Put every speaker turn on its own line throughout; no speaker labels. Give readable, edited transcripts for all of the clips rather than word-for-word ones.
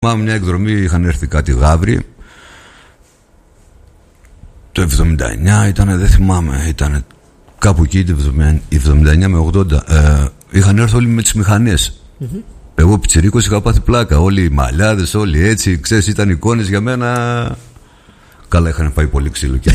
Θυμάμαι μια εκδρομή, είχαν έρθει κάτι γάβροι. Το 79 ήταν, δεν θυμάμαι, ήταν κάπου εκεί το 79 με 80. Είχαν έρθει όλοι με τις μηχανές. Εγώ πιτσιρίκος είχα πάθει πλάκα. Όλοι οι μαλλιάδες, όλοι έτσι, ξέρεις, ήταν εικόνες για μένα. Καλά, είχαν πάει πολύ ξύλο και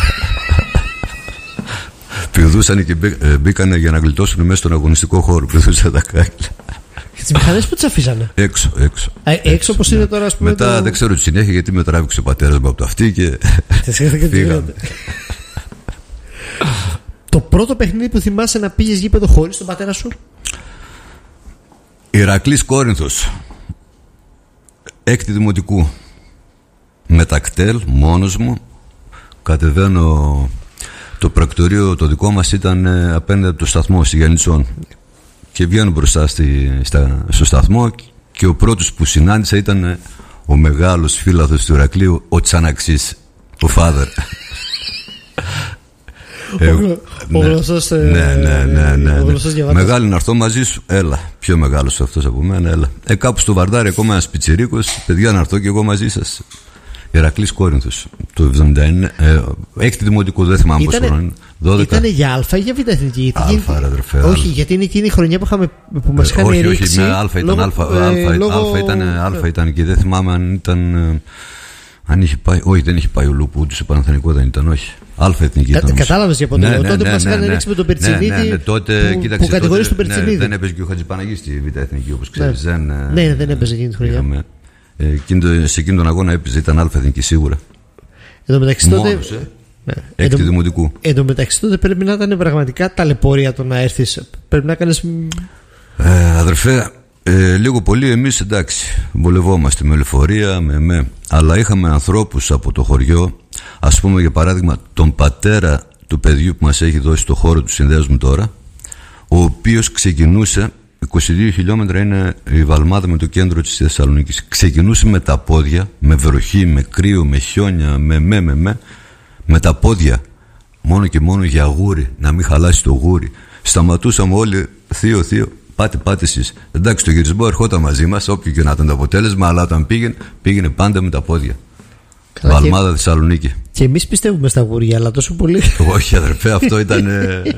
πηδούσαν και μπήκανε για να γλιτώσουν μέσα στον αγωνιστικό χώρο. Πηδούσαν τα κάγκελα.
Και τις μηχανές που τις αφήσανε?
Έξω
όπως είναι τώρα, ας πούμε.
Μετά δεν ξέρω τη συνέχεια, γιατί με τράβηξε ο πατέρας μου από το αυτί και φύγαμε.
Το πρώτο παιχνίδι που θυμάσαι να πήγες γήπεδο χωρίς τον πατέρα σου?
Ηρακλής Κόρινθος, 6η Δημοτικού. Με τα κτέλ, μόνος μου. Κατεβαίνω. Το πρακτορείο το δικό μας ήταν απέναντι από το σταθμό στη Γιαννητσών. Και βγαίνω μπροστά στο σταθμό και ο πρώτος που συνάντησα ήταν ο μεγάλος φίλαθος του Ηρακλείου, ο Τσαναξής, ο Φάδερ.
Ο γνωστός.
Ναι. Μεγάλη να έρθω μαζί σου, έλα. Πιο μεγάλος αυτός από μένα, έλα. Κάπου στο Βαρδάρι, ακόμα ένας πιτσιρίκος, παιδιά, να έρθω και εγώ μαζί σας. Ηρακλής Κόρινθος, το 79, 6η Δημοτικού, δεν θυμάμαι πόσο χρόνο είναι.
Ήτανε για Α ή για Β' εθνική?
Α, ρε αδερφέ.
Όχι, γιατί είναι εκείνη η χρονιά που μας είχαν ρίξει.
Όχι, με Α ήταν, Α ήταν και δεν θυμάμαι αν ήταν. Αν είχε πάει, όχι, δεν είχε πάει ο Λούπου, ούτε σε Παναθηναϊκό δεν ήταν, όχι. Α εθνική ήταν.
Κατάλαβες για πότε? Τότε που μας είχαν ρίξει με τον Περτσινίδη. Που κατηγορείς τον Περτσινίδη.
Δεν έπαιζε και ο Χατζηπαναγής στη Β' εθνική, όπως ξέρεις.
Ναι, δεν έπαιζε εκείνη τη χρονιά.
Σε εκείνον τον αγώνα έπαιζε, ήταν Α εθνική σίγουρα.
Εν τω μεταξύ τότε.
6η Δημοτικού.
Εν τω μεταξύ τότε πρέπει να ήταν πραγματικά ταλαιπωρία το να έρθεις. Πρέπει να κάνεις.
Αδερφέ, λίγο πολύ εμείς εντάξει, βολευόμαστε με λεωφορεία, αλλά είχαμε ανθρώπους από το χωριό, ας πούμε για παράδειγμα τον πατέρα του παιδιού που μας έχει δώσει το χώρο του συνδέσμου τώρα, ο οποίος ξεκινούσε. 22 χιλιόμετρα είναι η Βαλμάδα με το κέντρο της Θεσσαλονίκης. Ξεκινούσε με τα πόδια, με βροχή, με κρύο, με χιόνια, με τα πόδια. Μόνο και μόνο για γούρι, να μην χαλάσει το γούρι. Σταματούσαμε όλοι, θείο, πάτε εσείς. Εντάξει, το γυρισμό ερχόταν μαζί μας, όποιο και να ήταν το αποτέλεσμα, αλλά όταν πήγαινε πάντα με τα πόδια. Καλά, Βαλμάδα, Θεσσαλονίκη.
Και εμείς πιστεύουμε στα γούρια, αλλά τόσο πολύ.
Όχι, αδερφέ, αυτό ήταν.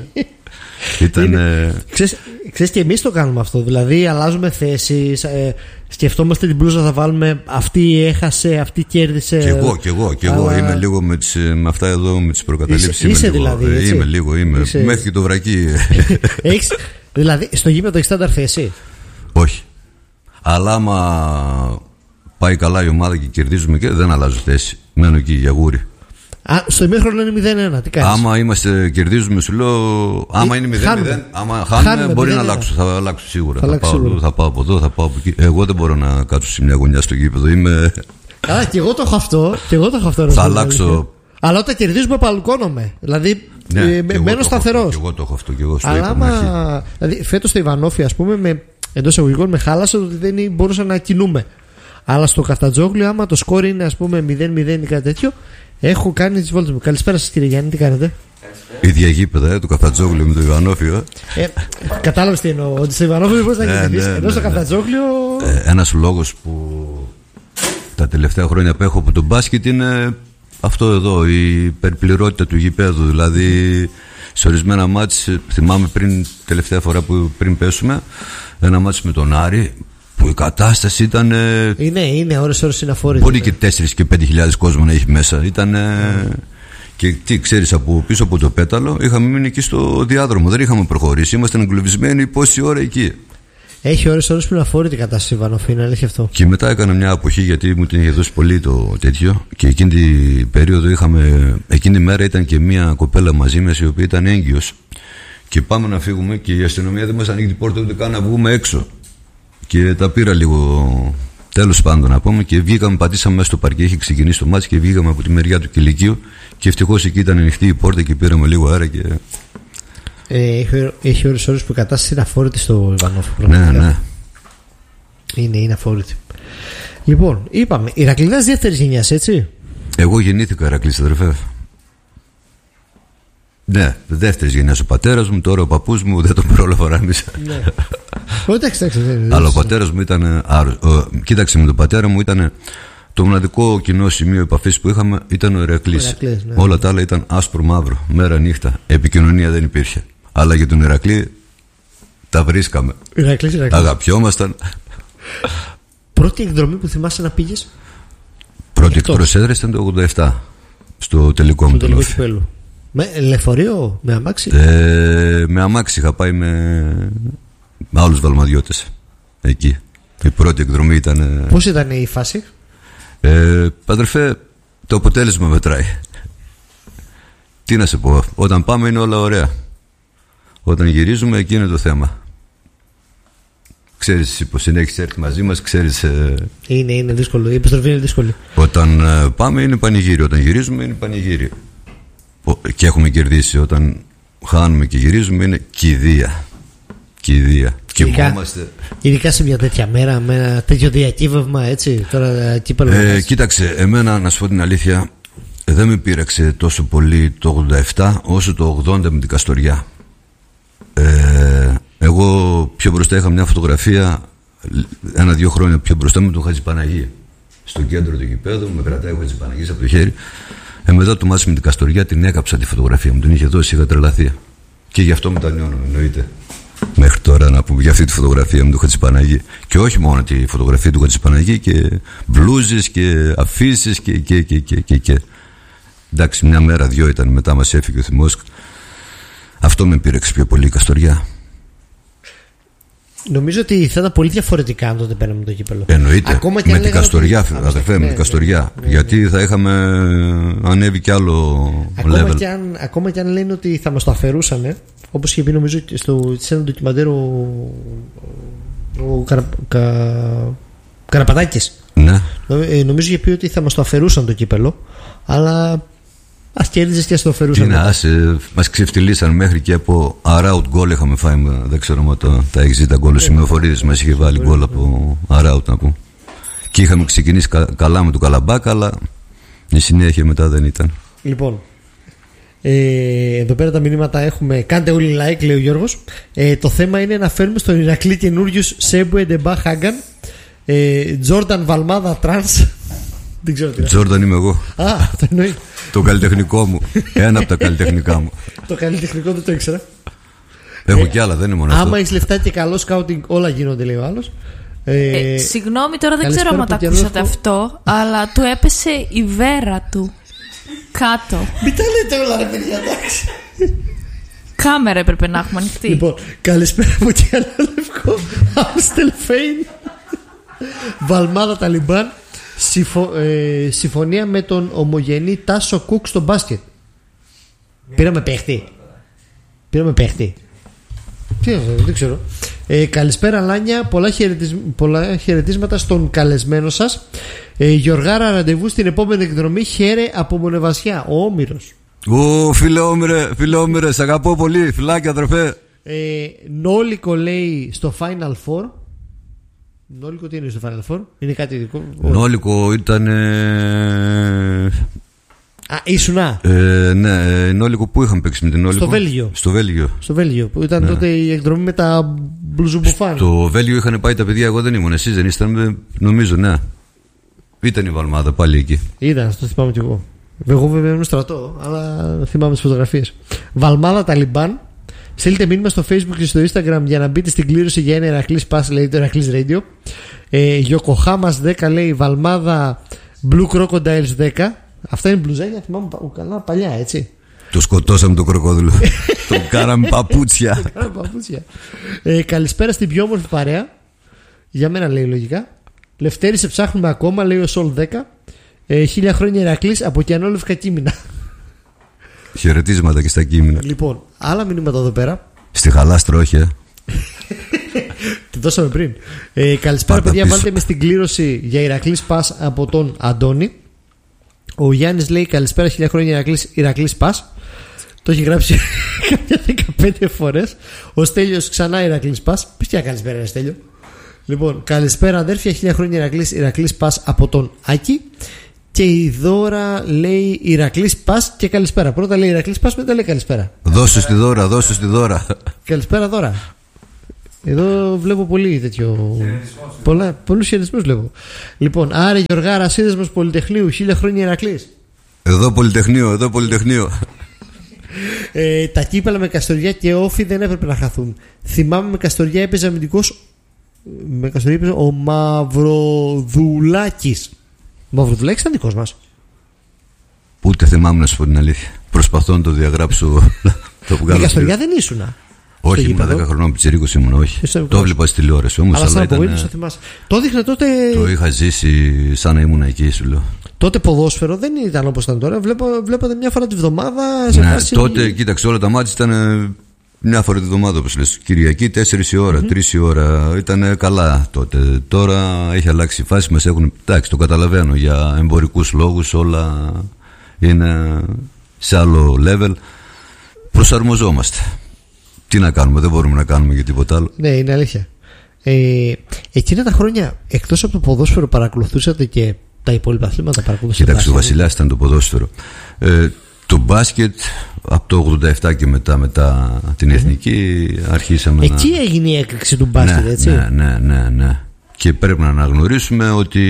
Ξέρεις, και εμείς το κάνουμε αυτό. Δηλαδή αλλάζουμε θέσεις, σκεφτόμαστε την μπλούζα θα βάλουμε, αυτή έχασε, αυτή κέρδισε.
Κι εγώ είμαι λίγο με αυτά εδώ, με τις προκαταλήψεις.
Είσαι δηλαδή, έτσι?
Είμαι λίγο, μέχρι και το βρακί.
Δηλαδή στο γήπεδο έχεις στάνταρ θέση?
Όχι. Αλλά άμα πάει καλά η ομάδα και κερδίζουμε και δεν αλλάζω θέση. Μένω εκεί για γούρι.
Στο ημίχρονο είναι 0-1. Τι κάνεις?
Άμα κερδίζουμε, σου λέω. Άμα είναι 0-0, άμα χάνουμε, μπορεί να αλλάξω. Θα αλλάξω σίγουρα. Θα πάω από εδώ, θα πάω από εκεί. Εγώ δεν μπορώ να κάτσω σε μια γωνιά στο γήπεδο.
Καλά, και εγώ το έχω αυτό.
Θα αλλάξω.
Αλλά όταν κερδίζουμε, παλουκώνομαι. Δηλαδή, μένω σταθερός.
Και εγώ το έχω αυτό. Και εγώ στο
αλλά δηλαδή, φέτος στο Ιβανόφι, ας πούμε, εντός εισαγωγικών, με χάλασε ότι δεν μπορούσα να κινούμε. Αλλά στο Καφτατζόγλιο, άμα το σκόρ είναι, ας πούμε, 0-0 ή κάτι τέτοιο, έχω κάνει τις βόλτες μου. Καλησπέρα σας, κύριε Γιάννη, τι κάνετε?
Ίδια γήπεδα, το Καφτατζόγλιο με το Ιβανόφιο.
Κατάλαβες τι εννοώ? Ότι στο Ιβανόφιο μπορείς να κινηθείς, ενώ στο Καφτατζόγλιο.
Ένας λόγος που τα τελευταία χρόνια απέχω από τον μπάσκετ είναι αυτό εδώ, η υπερπληρότητα του γηπέδου. Δηλαδή, σε ορισμένα μάτς, θυμάμαι τελευταία φορά που πριν πέσουμε, ένα μάτς με τον Άρη, που η κατάσταση ήταν.
Είναι ώρες είναι αφόρητη.
Μπορεί και 4.000 και 5.000 κόσμο να έχει μέσα. Ήταν. Και τι ξέρεις, από πίσω από το πέταλο είχαμε μείνει εκεί στο διάδρομο. Δεν είχαμε προχωρήσει. Ήμασταν εγκλωβισμένοι πόση ώρα εκεί.
Έχει ώρες που είναι αφόρητη η κατάσταση, Ιβανόφι, είναι αλήθεια αυτό.
Και μετά έκανα μια αποχή γιατί μου την είχε δώσει πολύ το τέτοιο. Και εκείνη την περίοδο εκείνη τη μέρα ήταν και μια κοπέλα μαζί μας η οποία ήταν έγκυος. Και πάμε να φύγουμε και η αστυνομία δεν μας ανοίγει την πόρτα ούτε καν να βγούμε έξω. Και τα πήρα λίγο, τέλος πάντων να πούμε, και βγήκαμε, πατήσαμε μέσα στο παρκέ, είχε ξεκινήσει το μάτς και βγήκαμε από τη μεριά του κηλικείου και ευτυχώς εκεί ήταν ανοιχτή η πόρτα και πήραμε λίγο αέρα και.
Έχει ώρες που η κατάσταση είναι αφόρητη στο Ιβανόφι.
Ναι.
Είναι αφόρητη. Λοιπόν, είπαμε, Ηρακλήδας δεύτερης γενιάς, έτσι?
Εγώ γεννήθηκα Ηρακλής, αδερφέ. Ναι, δεύτερης γενιάς ο πατέρας μου, τώρα ο παππούς μου δεν τον πρόλαβα να μισά.
Ναι. Εντάξει.
Αλλά ο πατέρας μου ήταν κοίταξε, με τον πατέρα μου ήταν το μοναδικό κοινό σημείο επαφής που είχαμε ήταν ο Ηρακλής. Ναι. Όλα τα άλλα ήταν άσπρο μαύρο, μέρα νύχτα. Επικοινωνία δεν υπήρχε. Αλλά για τον Ηρακλή τα βρίσκαμε.
Ηρακλής.
Αγαπιόμασταν.
Πρώτη εκδρομή που θυμάσαι να πήγες?
Πρώτη εκτός έδρας ήταν το 87. Στο τελικό μου το
κυπέλλου. Με λεωφορείο, με αμάξι?
Με αμάξι είχα πάει με άλλους βαλμαδιώτες εκεί. Η πρώτη εκδρομή ήταν.
Πώς ήταν η φάση?
Αδερφέ, το αποτέλεσμα μετράει. Τι να σε πω, όταν πάμε είναι όλα ωραία. Όταν γυρίζουμε εκεί είναι το θέμα. Ξέρεις πως συνέχισε έρθει μαζί μας, ξέρεις.
Είναι δύσκολο, η επιστροφή είναι δύσκολη.
Όταν πάμε είναι πανηγύρι, όταν γυρίζουμε είναι πανηγύρι. Και έχουμε κερδίσει. Όταν χάνουμε και γυρίζουμε είναι κηδεία.
Ειδικά σε μια τέτοια μέρα, με ένα τέτοιο διακύβευμα, έτσι. Τώρα,
κοίταξε, εμένα να σου πω την αλήθεια, δεν με πείραξε τόσο πολύ το 87 όσο το 80 με την Καστοριά. Εγώ πιο μπροστά είχα μια φωτογραφία 1-2 χρόνια πιο μπροστά με τον Χατζηπαναγή στο κέντρο του γηπέδου, με κρατάει ο Χατζηπαναγής από το χέρι. Μετά το μάτι με την Καστοριά την έκαψα τη φωτογραφία μου, την είχε δώσει, είχα τρελαθεί. Και γι' αυτό μετανιώνω, εννοείται. Μέχρι τώρα να πούμε για αυτή τη φωτογραφία με τον Χατζηπαναγή. Και όχι μόνο τη φωτογραφία του Χατζηπαναγή, και μπλούζες και αφήσεις και. Εντάξει, μια μέρα, 2 ήταν, μετά μας έφυγε ο θυμός. Αυτό με πήρεξε πιο πολύ η Καστοριά.
Νομίζω ότι θα ήταν πολύ διαφορετικά αν τότε παίρναμε το κύπελλο.
Εννοείται. Με την Καστοριά, αδερφέ, με την Καστοριά. Γιατί θα είχαμε ανέβει κι άλλο level.
Ακόμα και αν λένε ότι θα μας το αφαιρούσαν, όπως είχε πει νομίζω σε ένα ντοκιμαντέρ ο Καραπατάκης.
Ναι.
Νομίζω είχε πει ότι θα μας το αφαιρούσαν το κύπελλο, αλλά ας κέρδιζες και ας το αφαιρούσαν.
Τι να, μας ξεφτυλίσαν μέχρι και από around goal είχαμε φάει. Δεν ξέρω αν τα έχεις δει τα γκολ. Ο Σημεοφορίδης μας είχε βάλει γκολ από around, να πω. Και είχαμε ξεκινήσει καλά με το Καλαμπάκα, αλλά η συνέχεια μετά δεν ήταν.
Λοιπόν, εδώ πέρα τα μηνύματα έχουμε. Κάντε όλοι like, λέει ο Γιώργος. Το θέμα είναι να φέρουμε στον Ηρακλή καινούριους Σέμπουε Ντεμπά Χάγκαν, Τζόρνταν Βαλμάδα Τρανς. Δεν ξέρω τι.
Τζόρνταν είμαι εγώ.
Αυτό εννοεί.
Το καλλιτεχνικό μου. Ένα από τα καλλιτεχνικά μου.
Το καλλιτεχνικό δεν το ήξερα.
Έχω κι άλλα, δεν είναι μόνο αυτό.
Άμα έχει λεφτά και καλό σκάουτινγκ, όλα γίνονται, λέει ο άλλος.
Συγγνώμη, τώρα δεν ξέρω αν το ακούσατε αυτό, αλλά του έπεσε η βέρα του κάτω.
Μην τα λέτε όλα, ρε παιδιά, εντάξει.
Κάμερα έπρεπε να έχουμε ανοιχτή.
Λοιπόν, καλησπέρα από τι άλλο λευκό. Άμστελφέιν. Βαλμάδα Ταλιμπάν. Συμφωνία με τον ομογενή Τάσο Κουκ στο μπάσκετ. Πήραμε παίχτη. Τι, δεν ξέρω. Καλησπέρα Λάνια. Πολλά χαιρετίσματα στον καλεσμένο σας. Γιωργάρα, ραντεβού στην επόμενη εκδρομή. Χαίρε από Μονεβασιά. Ο Όμηρος.
Φίλε Όμηρε, σ' αγαπώ πολύ. Φιλάκια, αδερφέ.
Νόλικο λέει στο Final Four. Νόλικο τι είναι στο Final Four? Είναι κάτι ειδικό?
Νόλικο ήταν.
Ήσουνα.
Ναι, Νόλικο που είχαμε παίξει με την Νόλικο.
Στο Βέλγιο. Που ήταν τότε η εκδρομή με τα μπλουζουμπουφάν.
Στο Βέλγιο είχαν πάει τα παιδιά, εγώ δεν ήμουν. Εσείς δεν ήσταν, νομίζω, ναι. Ήταν η Βαλμάδα πάλι εκεί.
Ήταν, το θυμάμαι κι εγώ. Εγώ βέβαια ήμουν στρατό, αλλά θυμάμαι τις φωτογραφίες. Βαλμάδα Ταλιμπάν. Στείλτε μήνυμα στο Facebook και στο Instagram για να μπείτε στην κλήρωση για ένα Ηρακλής Pass, λέει το Ηρακλής Radio. Γιοκοχάμας 10 λέει Βαλμάδα Blue Crocodiles 10. Αυτά είναι μπλουζάκια, θυμάμαι καλά παλιά, έτσι.
Το σκοτώσαμε το κροκόδιλο. Το κάναμε παπούτσια.
Καλησπέρα στην πιο όμορφη παρέα. Για μένα λέει λογικά. Λευτέρη, σε ψάχνουμε ακόμα, λέει ο Σολ 10. 1000 χρόνια Ηρακλής από Κιανόλευκα Κείμηνα.
Χαιρετίσματα και στα Κείμηνα.
Λοιπόν, άλλα μηνύματα εδώ πέρα.
Στη Χαλάστρο, όχι.
Τη δώσαμε πριν. Καλησπέρα, παιδιά. Βάλτε με στην κλήρωση για Ηρακλής Pass από τον Αντώνη. Ο Γιάννης λέει καλησπέρα, 1000 χρόνια Ηρακλής Pass. Το έχει γράψει κάποια 15 φορές. Ο Στέλιος ξανά Ηρακλής Pass. Ποια καλησπέρα, είναι Στέλιο? Λοιπόν, καλησπέρα αδέρφια, 1000 χρόνια Ηρακλής Pass από τον Άκη. Και η Δώρα λέει Ηρακλής πας και καλησπέρα. Πρώτα λέει Ηρακλής πας, μετά λέει καλησπέρα.
Δώσου στη Δώρα, δώσου στη Δώρα.
Καλησπέρα Δώρα. Εδώ βλέπω πολύ τέτοιο. Πολλούς χαιρετισμούς βλέπω. Λοιπόν, Άρη Γιωργάρα, σύνδεσμος Πολυτεχνείου, 1000 χρόνια Ηρακλής.
Εδώ Πολυτεχνείο.
Τα κύπελα με Καστοριά και Όφη δεν έπρεπε να χαθούν. Θυμάμαι με Καστοριά έπαιζε αμυντικός. Με Καστοριά έπαιζε ο Μαυροδουλάκης. Ο Μαυροδουλάκης ήταν δικός μας.
Ούτε θυμάμαι να σου πω την αλήθεια. Προσπαθώ να το διαγράψω.
Με Καστοριά δεν ήσουνα.
Όχι, ήμουν 10 χρονών πιτσιρίκος ήμουν, όχι. Το έβλεπα στη τηλεόραση όμως.
Αλλά ήταν... Το δείχνε τότε.
Το είχα ζήσει σαν να ήμουν εκεί, σου λέω.
Τότε ποδόσφαιρο δεν ήταν όπως ήταν τώρα. Βλέπατε μια φορά τη βδομάδα.
Ναι, τότε κοίταξε, όλα τα μάτια ήταν μια φορά τη βδομάδα, όπως λες. Κυριακή 4 η ώρα, 3 η ώρα. Ήταν καλά τότε. Τώρα έχει αλλάξει η φάση. Μας έχουν. Εντάξει, το καταλαβαίνω. Για εμπορικούς λόγους όλα είναι σε άλλο level. Προσαρμοζόμαστε. Τι να κάνουμε, δεν μπορούμε να κάνουμε για τίποτα άλλο.
Ναι, είναι αλήθεια. Εκείνα τα χρόνια, εκτός από το ποδόσφαιρο, παρακολουθούσατε και τα υπόλοιπα αθλήματα?
Κοίταξε, ο Βασιλιάς ήταν το ποδόσφαιρο. Το μπάσκετ από το 87 και μετά την εθνική αρχίσαμε.
Εκεί έγινε η έκρηξη του μπάσκετ,
ναι,
έτσι.
Ναι. Και πρέπει να αναγνωρίσουμε ότι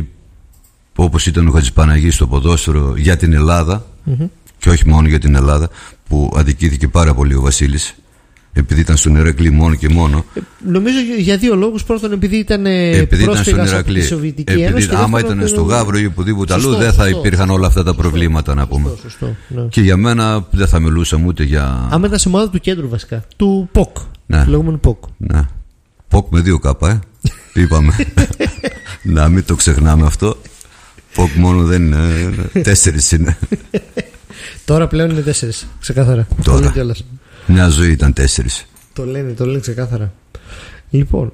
όπως ήταν ο Χατζηπαναγής στο ποδόσφαιρο για την Ελλάδα, και όχι μόνο για την Ελλάδα, που αδικήθηκε πάρα πολύ ο Βασίλης, επειδή ήταν στον Ηρακλή μόνο και μόνο.
Νομίζω για δύο λόγους. Πρώτον, επειδή ήταν πρόσφυγας από τη Σοβιετική Ένωση.
Άμα ήταν στο Γαύρο ή οπουδήποτε αλλού, δεν θα υπήρχαν όλα αυτά τα προβλήματα, να πούμε.
Σωστό, ναι.
Και για μένα δεν θα μιλούσαμε ούτε για.
Άμα ήταν σε ομάδα του κέντρου, βασικά. Του ΠΟΚ.
Ναι.
Του λεγόμενου ΠΟΚ.
Ναι. ΠΟΚ με 2 κάπα, είπαμε. Να μην το ξεχνάμε αυτό. ΠΟΚ μόνο δεν είναι. 4 είναι.
Τώρα πλέον είναι 4. Ξεκάθαρα.
Τώρα. Μια ζωή ήταν 4.
Το λένε ξεκάθαρα. Λοιπόν,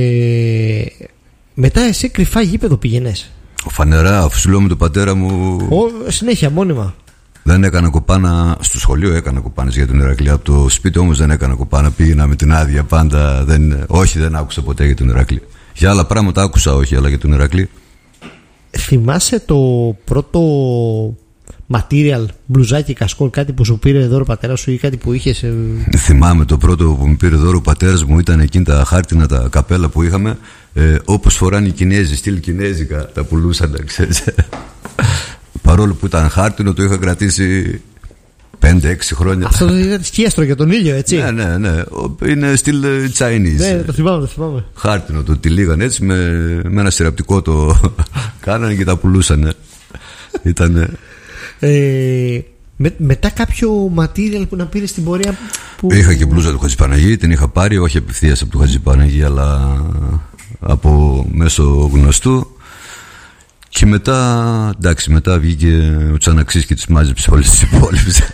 μετά εσύ κρυφά γήπεδο πήγαινες?
Φανερά, αφού σου λέω με τον πατέρα μου.
Συνέχεια, μόνιμα.
Δεν έκανα κοπάνα. Στο σχολείο έκανα κοπάνες για τον Ηρακλή. Από το σπίτι όμως δεν έκανα κοπάνα. Πήγαινα με την άδεια πάντα. Όχι, δεν άκουσα ποτέ για τον Ηρακλή. Για άλλα πράγματα άκουσα, όχι, αλλά για τον Ηρακλή.
Θυμάσαι το πρώτο material, μπλουζάκι, κασκόλ, κάτι που σου πήρε δώρο ο πατέρας σου ή κάτι που είχες?
Θυμάμαι το πρώτο που μου πήρε δώρο ο πατέρας μου ήταν εκείνα τα χάρτινα, τα καπέλα που είχαμε, όπως φοράνε οι Κινέζοι, στυλ κινέζικα, τα πουλούσαν, ξέρεις. Παρόλο που ήταν χάρτινο, το είχα κρατήσει 5-6 χρόνια. Αυτό
ήταν σκίαστρο για τον ήλιο, έτσι.
Ναι. Είναι στυλ Chinese.
Ναι, το θυμάμαι.
Χάρτινο, το τυλίγαν έτσι, με ένα σειραπτικό το κάνανε και τα πουλούσαν. Ήτανε.
Μετά κάποιο material που να πήρε στην πορεία που...
Είχα και μπλούζα του Χατζηπαναγή. Την είχα πάρει όχι απευθείας από του Χατζηπαναγή, αλλά από μέσω γνωστού. Και μετά, εντάξει, μετά βγήκε ο Τσαναξής και τις μάζεψε όλες τις υπόλοιπες.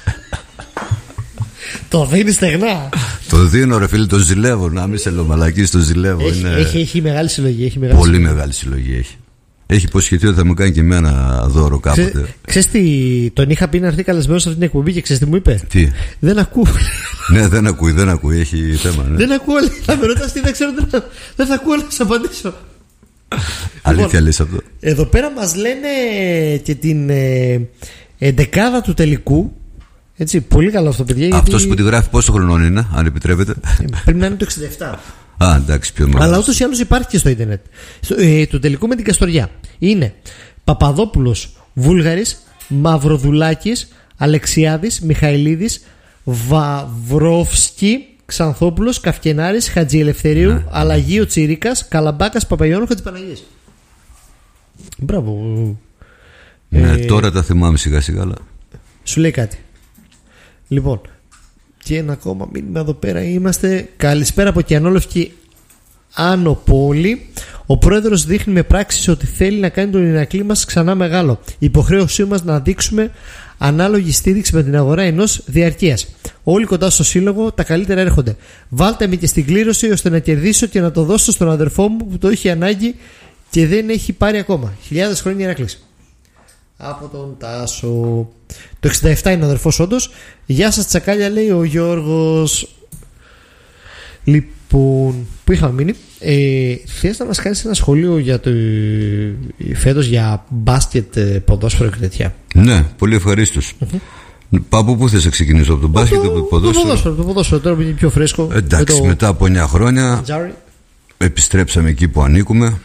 Το δίνει στεγνά.
Το δίνω, ρε φίλε, το ζηλεύω. Να μην σε λομαλακείς, το ζηλεύω.
Έχει μεγάλη συλλογή.
Πολύ μεγάλη συλλογή έχει. Έχει υποσχεθεί ότι θα μου κάνει και εμένα δώρο κάποτε.
Ξέρεις τι, τον είχα πει να έρθει καλεσμένος σε αυτήν την εκπομπή και ξέρεις τι μου είπε?
Τι?
Δεν ακούω.
Ναι, δεν ακούει, έχει θέμα. Ναι.
Δεν ακούω, θα με ρωτάς τι, δεν ξέρω, δεν θα ακούω να σας απαντήσω.
Αλήθεια λες αυτό?
Εδώ πέρα μας λένε και την εντεκάδα του τελικού. Έτσι, πολύ καλό αυτό, παιδιά.
Αυτός που τη γράφει πόσο χρονών είναι, αν επιτρέπετε?
Πρέπει να είναι το 67.
Α, εντάξει, πιο μεγάλος.
Αλλά ούτως ή άλλως υπάρχει και στο ίντερνετ. Το τελικό με την Καστοριά είναι Παπαδόπουλος Βούλγαρης, Μαυροδουλάκης, Αλεξιάδης, Μιχαηλίδης, Βαυρόφσκι, Ξανθόπουλος, Καυκενάρης, Χατζιελευθερίου, ναι. Αλλαγίου Τσιρίκας, Καλαμπάκας, Παπαγιώνου, Χατζηπαναγής. Μπράβο.
Ναι, τώρα τα θυμάμαι σιγά σιγά. Αλλά...
Σου λέει κάτι. Λοιπόν, και ένα ακόμα μήνυμα εδώ πέρα είμαστε. Καλησπέρα από Κιανόλευκη Άνω Πόλη. Ο πρόεδρος δείχνει με πράξεις ότι θέλει να κάνει τον Ηρακλή μας ξανά μεγάλο. Η υποχρέωσή μας να δείξουμε ανάλογη στήριξη με την αγορά ενός διαρκείας. Όλοι κοντά στο σύλλογο, τα καλύτερα έρχονται. Βάλτε με και στην κλήρωση ώστε να κερδίσω και να το δώσω στον αδερφό μου που το είχε ανάγκη και δεν έχει πάρει ακόμα. 1000 χρόνια Ηρακλής. Από τον Τάσο. Το 67 είναι ο αδερφός όντως. Γεια σας τσακάλια, λέει ο Γιώργος. που είχαμε μείνει, θες να μας κάνεις ένα σχόλιο για φέτος για μπάσκετ, ποδόσφαιρο και τέτοια?
Ναι, πολύ ευχαρίστως. Από πού θες να ξεκινήσω, από το μπάσκετ, από το ποδόσφαιρο?
Το ποδόσφαιρο τώρα που είναι πιο φρέσκο.
Εντάξει, μετά από 9 χρόνια επιστρέψαμε εκεί που ανήκουμε.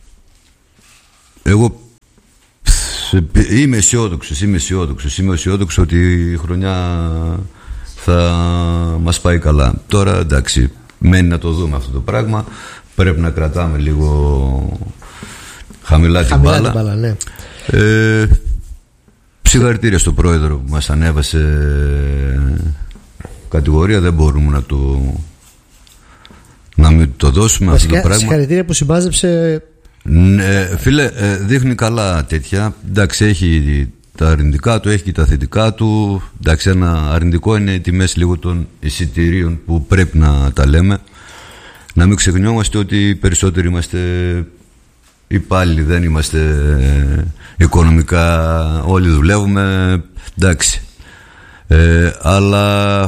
Εγώ είμαι αισιόδοξος ότι η χρονιά θα μας πάει καλά. Τώρα εντάξει, μένει να το δούμε αυτό το πράγμα. Πρέπει να κρατάμε λίγο χαμηλά την μπάλα. Ναι. Συγχαρητήρια στον πρόεδρο που μας ανέβασε κατηγορία. Δεν μπορούμε να μην το δώσουμε. Βασικά, αυτό το πράγμα.
Συγχαρητήρια που συμπάζεψε.
Φίλε, δείχνει καλά τέτοια. Εντάξει, έχει τα αρνητικά του, έχει και τα θετικά του. Εντάξει, ένα αρνητικό είναι οι τιμές λίγο των εισιτηρίων που πρέπει να τα λέμε. Να μην ξεχνιόμαστε ότι οι περισσότεροι είμαστε υπάλληλοι, δεν είμαστε οικονομικά, όλοι δουλεύουμε, εντάξει. Αλλά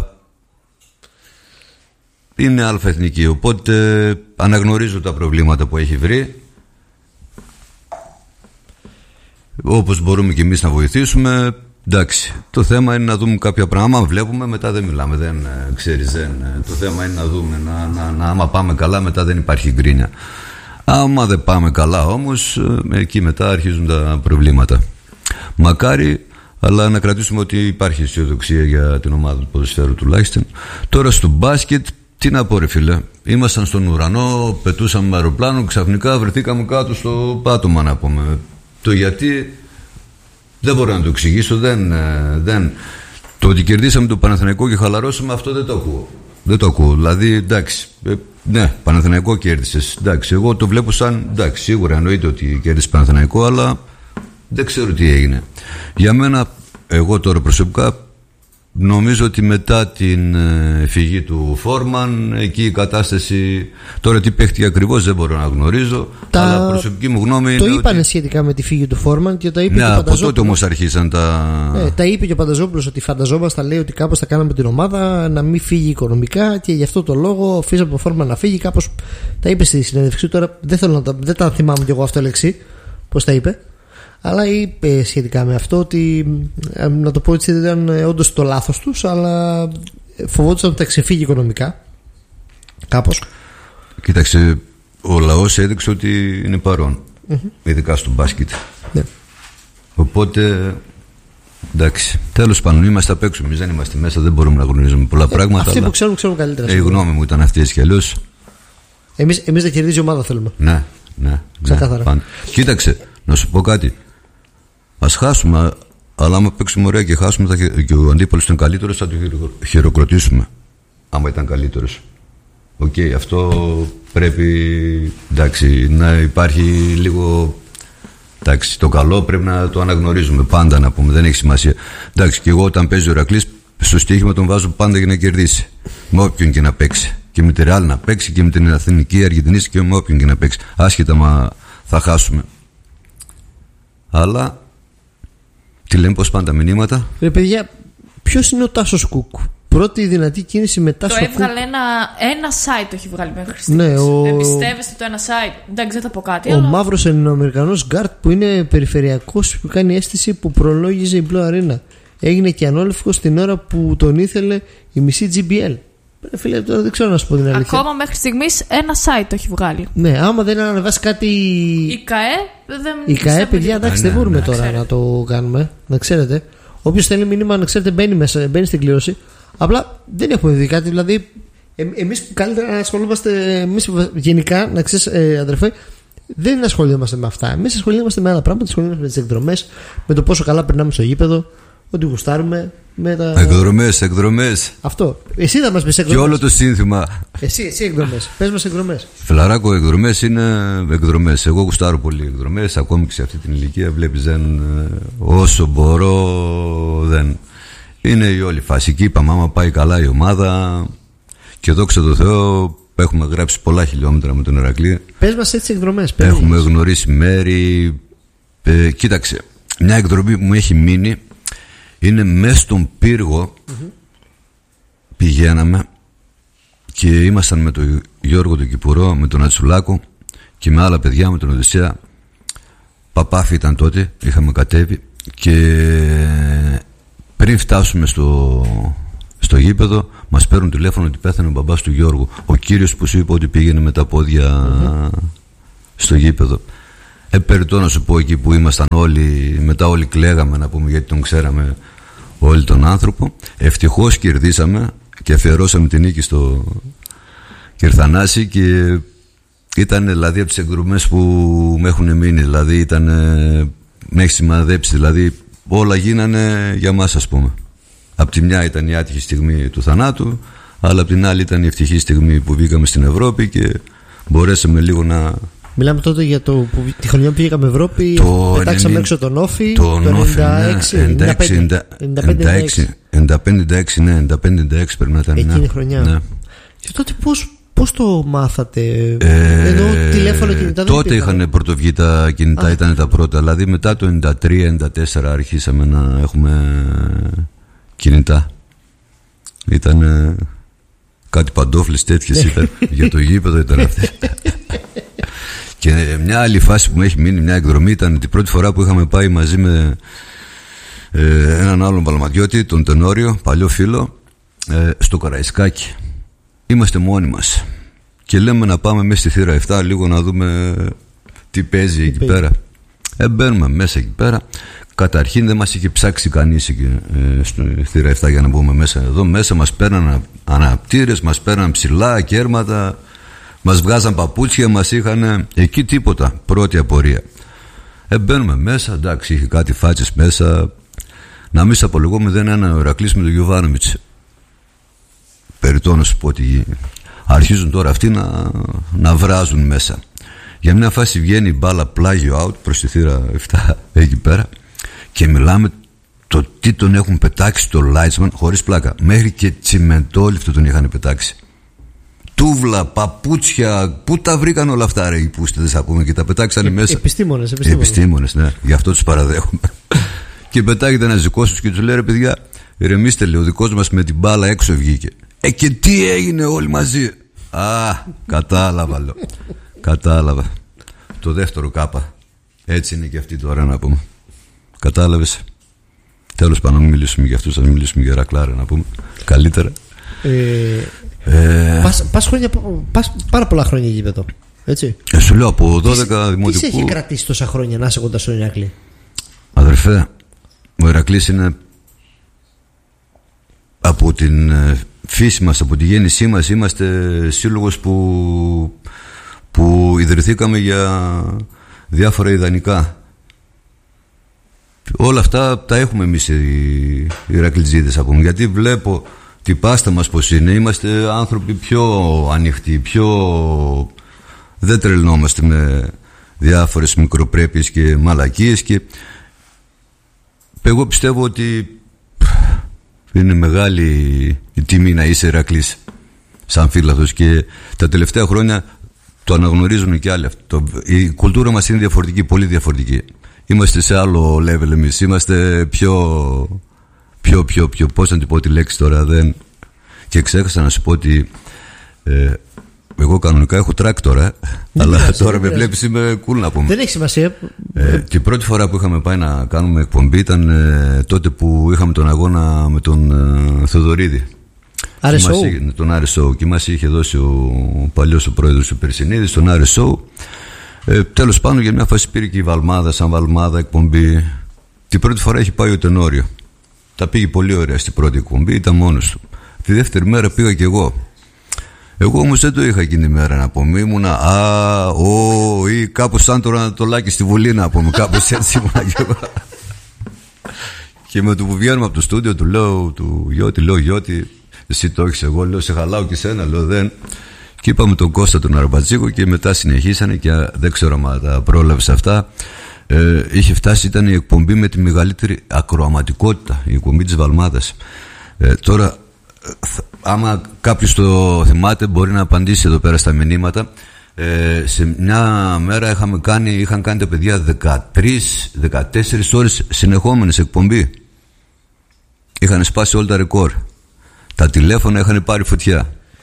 είναι αλφαεθνική, οπότε αναγνωρίζω τα προβλήματα που έχει βρει. Όπως μπορούμε και εμείς να βοηθήσουμε, εντάξει. Το θέμα είναι να δούμε κάποια πράγματα. Άμα βλέπουμε, μετά δεν μιλάμε, δεν ξέρεις. Το θέμα είναι να δούμε, άμα πάμε καλά, μετά δεν υπάρχει γκρίνια. Άμα δεν πάμε καλά όμως, εκεί μετά αρχίζουν τα προβλήματα. Μακάρι, αλλά να κρατήσουμε ότι υπάρχει αισιοδοξία για την ομάδα του ποδοσφαίρου τουλάχιστον. Τώρα στο μπάσκετ, τι να πω ρε φίλε, ήμασταν στον ουρανό, πετούσαμε με αεροπλάνο, ξαφνικά βρεθήκαμε κάτω στο πάτωμα να πούμε. Το γιατί δεν μπορώ να το εξηγήσω. Το ότι κερδίσαμε το Παναθηναϊκό και χαλαρώσαμε, αυτό δεν το ακούω. Δηλαδή εντάξει, ναι, Παναθηναϊκό κέρδισες. Εντάξει, εγώ το βλέπω σαν εντάξει, σίγουρα εννοείται ότι κέρδισε Παναθηναϊκό, αλλά δεν ξέρω τι έγινε. Για μένα, εγώ τώρα προσωπικά νομίζω ότι μετά την φυγή του Φόρμαν, εκεί η κατάσταση, τώρα τι παίχτηκε ακριβώς δεν μπορώ να γνωρίζω, αλλά προσωπική μου γνώμη είναι. Το
είπανε σχετικά με τη φύγη του Φόρμαν και τα είπε και ο Πανταζόπουλος.
Από τότε όμως αρχίσαν τα.
Τα είπε και ο Πανταζόπουλος ότι φανταζόμασταν, λέει, ότι κάπως θα κάναμε την ομάδα να μην φύγει οικονομικά και γι' αυτό το λόγο αφήσαμε τον Φόρμαν να φύγει. Κάπως τα είπε στη συνέντευξη. Τώρα δεν τα θυμάμαι κι εγώ αυτό λέξη, πώς τα είπε. Αλλά είπε σχετικά με αυτό ότι, να το πω έτσι, δεν ήταν όντως το λάθος τους, αλλά φοβόντουσαν ότι θα ξεφύγει οικονομικά. Κάπως.
Κοίταξε, ο λαός έδειξε ότι είναι παρόν, ειδικά στο μπάσκετ. Ναι. Οπότε, εντάξει, τέλος πάντων, είμαστε απ' έξω. Εμείς δεν είμαστε μέσα, δεν μπορούμε να γνωρίζουμε πολλά πράγματα.
Αυτοί που ξέρουν καλύτερα.
Η γνώμη μου ήταν αυτή έτσι κι αλλιώς.
Εμείς δεν κερδίζει η ομάδα θέλουμε.
Ναι.
Ξεκάθαρα.
Κοίταξε, να σου πω κάτι. Ας χάσουμε, αλλά άμα παίξουμε ωραία και χάσουμε και ο αντίπαλος ήταν καλύτερος, θα το χειροκροτήσουμε. Άμα ήταν καλύτερος. Αυτό πρέπει, εντάξει, να υπάρχει λίγο. Εντάξει, το καλό πρέπει να το αναγνωρίζουμε πάντα, να πούμε, δεν έχει σημασία. Εντάξει, και εγώ όταν παίζει ο Ηρακλής, στο στοίχημα τον βάζω πάντα για να κερδίσει. Με όποιον και να παίξει. Και με τη Ρεάλ να παίξει και με την Αθηνική Αργεντινής και με όποιον και να παίξει. Άσχετα μα θα χάσουμε. Αλλά τι λένε, πώς πάνε τα μηνύματα.
Ρε παιδιά, ποιος είναι ο Τάσος Κουκ? Πρώτη δυνατή κίνηση με Τάσο Κουκ.
Το έβγαλε ένα site, το έχει βγάλει μέχρι στιγμής.
Ναι,
εμπιστεύεστε το ένα site? Εντάξει, δεν θα πω κάτι.
Ο μαύρος Ελληνοαμερικανός γκάρτ που είναι περιφερειακός, που κάνει αίσθηση που προλόγιζε η Blue Arena. Έγινε και ανόλευκος την ώρα που τον ήθελε η μισή GBL. Φίλε, τώρα δεν ξέρω να σου πω την αλήθεια.
Ακόμα μέχρι στιγμής ένα site το έχει βγάλει.
Ναι, άμα δεν ανεβάσει κάτι.
Η ΚΑΕ δεν.
Η ΚΑΕ, παιδιά, εντάξει, δεν μπορούμε τώρα να το κάνουμε. Να ξέρετε. Όποιος θέλει μήνυμα, να ξέρετε, μπαίνει στην κλήρωση. Απλά δεν έχουμε δει κάτι. Δηλαδή, εμείς που καλύτερα ασχολούμαστε. Εμείς γενικά, να ξέρεις, αδερφέ, δεν ασχολούμαστε με αυτά. Εμείς ασχολούμαστε με άλλα πράγματα. Ασχολούμαστε με τις εκδρομές, με το πόσο καλά περνάμε στο γήπεδο. Ότι γουστάρουμε με τα.
Εκδρομές.
Αυτό. Εσύ θα μας πεις εκδρομές.
Και όλο το σύνθημα.
Εσύ εκδρομές. Πες μας εκδρομές.
Φιλαράκο, εκδρομές είναι εκδρομές. Εγώ γουστάρω πολύ εκδρομές. Ακόμη και σε αυτή την ηλικία βλέπεις δεν. Όσο μπορώ δεν. Είναι η όλη φάση. Και είπαμε, άμα πάει καλά η ομάδα. Και δόξα τω Θεώ, έχουμε γράψει πολλά χιλιόμετρα με τον Ηρακλή.
Πες μας έτσι εκδρομές.
Έχουμε γνωρίσει μέρη. Κοίταξε. Μια εκδρομή που μου έχει μείνει είναι μέσα στον πύργο. Πηγαίναμε και ήμασταν με τον Γιώργο τον Κυπουρό, με τον Ατσουλάκο και με άλλα παιδιά, με τον Οδυσσέα. Παπάφι ήταν τότε, είχαμε κατέβει και πριν φτάσουμε στο γήπεδο μας παίρνουν τηλέφωνο ότι πέθανε ο μπαμπάς του Γιώργου, ο κύριος που σου είπα ότι πήγαινε με τα πόδια στο γήπεδο. Περιττό να σου πω, εκεί που ήμασταν όλοι, μετά όλοι κλαίγαμε να πούμε, γιατί τον ξέραμε όλοι τον άνθρωπο. Ευτυχώς κερδίσαμε και αφιερώσαμε την νίκη στο Κερθανάσι και ήταν δηλαδή από τις εγκρομές που με έχουν μείνει, δηλαδή ήταν, με έχει σημαδέψει, δηλαδή όλα γίνανε για μας, ας πούμε. Απ' τη μια ήταν η άτυχη στιγμή του θανάτου, αλλά απ' την άλλη ήταν η ευτυχή στιγμή που βγήκαμε στην Ευρώπη και μπορέσαμε λίγο να...
Μιλάμε τότε για τη χρονιά που πήγαμε Ευρώπη, πετάξαμε έξω τον Όφι, το
95-96, ναι, 95-96 πρέπει να ήταν.
Εκείνη η χρονιά. Ναι. Και τότε πώς το μάθατε, ενώ τηλέφωνο κινητά δεν
τότε είχαν πρωτοβγεί τα κινητά, ήταν τα πρώτα, δηλαδή μετά το 93-94 αρχίσαμε να έχουμε κινητά. Ήταν κάτι παντόφλες τέτοιες ήταν, για το γήπεδο ήταν αυτές. Και μια άλλη φάση που με έχει μείνει, μια εκδρομή, ήταν την πρώτη φορά που είχαμε πάει μαζί με έναν άλλον Παλματιώτη, τον Τενόριο, παλιό φίλο, στο Καραϊσκάκι. Είμαστε μόνοι μας και λέμε να πάμε μέσα στη θύρα 7 λίγο να δούμε τι παίζει εκεί πέρα. Μπαίνουμε μέσα εκεί πέρα. Καταρχήν δεν μας είχε ψάξει κανείς στη θύρα 7 για να μπούμε μέσα. Εδώ μέσα μας παίρναν αναπτήρες, μας παίρναν ψηλά κέρματα, μας βγάζαν παπούτσια, μας είχαν εκεί τίποτα. Πρώτη απορία. Μπαίνουμε μέσα, εντάξει, είχε κάτι φάτσες μέσα. Να μην σε απολογούμε, δεν είναι ο Ηρακλής με τον Γιωβάνοβιτς. Περιττό να σου πω ότι αρχίζουν τώρα αυτοί να βράζουν μέσα. Για μια φάση βγαίνει η μπάλα πλάγιο out προς τη θύρα 7 εκεί πέρα και μιλάμε το τι τον έχουν πετάξει το Λάιτσμαν, χωρίς πλάκα. Μέχρι και τσιμεντόλιφτο τον είχαν πετάξει. Τούβλα, παπούτσια, πού τα βρήκαν όλα αυτά ρε οι πούστες, θα πούμε, και τα πετάξανε μέσα. Επιστήμονες, ναι, γι' αυτό τους παραδέχομαι. Και πετάγεται ένας δικός τους και τους λέει ρε παιδιά, ηρεμήστε, λέει, ο δικός μας με την μπάλα έξω βγήκε. Και τι έγινε όλοι μαζί. Κατάλαβα, λέω. Κατάλαβα. Το δεύτερο κάπα. Έτσι είναι και αυτή τώρα να πούμε. Κατάλαβες. Τέλος πάντων, να μην μιλήσουμε για αυτούς, θα μιλήσουμε για Ρακλάρα να πούμε. Καλύτερα.
Πας πάρα πολλά χρόνια γήπεδο. Έτσι.
Σου λέω από 12 δημοτικού.
Τι σε έχει κρατήσει τόσα χρόνια να είσαι κοντά στον Ηρακλή?
Αδερφέ, ο Ηρακλής είναι από την φύση μας, από τη γέννησή μας, είμαστε σύλλογος που ιδρυθήκαμε για διάφορα ιδανικά. Όλα αυτά τα έχουμε εμείς οι Ηρακλιτζίδες, από, γιατί βλέπω την πάστα μας πως είναι. Είμαστε άνθρωποι πιο ανοιχτοί, δεν τρελνόμαστε με διάφορες μικροπρέπειες και μαλακίες, και εγώ πιστεύω ότι είναι μεγάλη η τιμή να είσαι Ηρακλής σαν φίλαθος, και τα τελευταία χρόνια το αναγνωρίζουν και άλλοι. Η κουλτούρα μας είναι διαφορετική, πολύ διαφορετική. Είμαστε σε άλλο level εμείς. Είμαστε πιο πώς να την πω τη λέξη τώρα, δεν... Και ξέχασα να σου πω ότι εγώ κανονικά έχω τράκτορα, αλλά τώρα με βλέπεις είμαι cool να πούμε.
Δεν έχει σημασία.
Την πρώτη φορά που είχαμε πάει να κάνουμε εκπομπή ήταν τότε που είχαμε τον αγώνα με τον Θοδωρίδη.
RSO.
Τον RSO, και μας είχε δώσει ο παλιός ο πρόεδρος ο Περσινίδης, τον RSO. Τέλος πάντων, για μια φάση πήρε και η Βαλμάδα, σαν Βαλμάδα εκπομπή. Την πρώτη φορά έχει πάει ο Τενόριο. Τα πήγε πολύ ωραία στην πρώτη εκπομπή, ήταν μόνος του. Τη δεύτερη μέρα πήγα κι εγώ. Εγώ όμως δεν το είχα εκείνη τη μέρα να πούμε. Ήμουνα ή κάπως σαν το Ανατολάκι στη Βουλή να πούμε. Κάπως έτσι ήμουνα κι εγώ. Και με το που βγαίνουμε από το στούντιο του λέω του Γιώτη, Γιώτη, εσύ το έχεις, εγώ λέω σε χαλάω και σένα, λέω δεν. Και είπαμε τον Κώστα τον Αραμπατζίκο, και μετά συνεχίσανε, και δεν ξέρω αν τα πρόλαβες αυτά. Είχε φτάσει, ήταν η εκπομπή με τη μεγαλύτερη ακροαματικότητα, η εκπομπή της Βαλμάδας. Τώρα, άμα κάποιος το θυμάται, μπορεί να απαντήσει εδώ πέρα στα μηνύματα. Σε μια μέρα είχαν κάνει τα παιδιά 13-14 ώρες συνεχόμενες εκπομπή. Είχαν σπάσει όλα τα ρεκόρ. Τα τηλέφωνα είχαν πάρει φωτιά.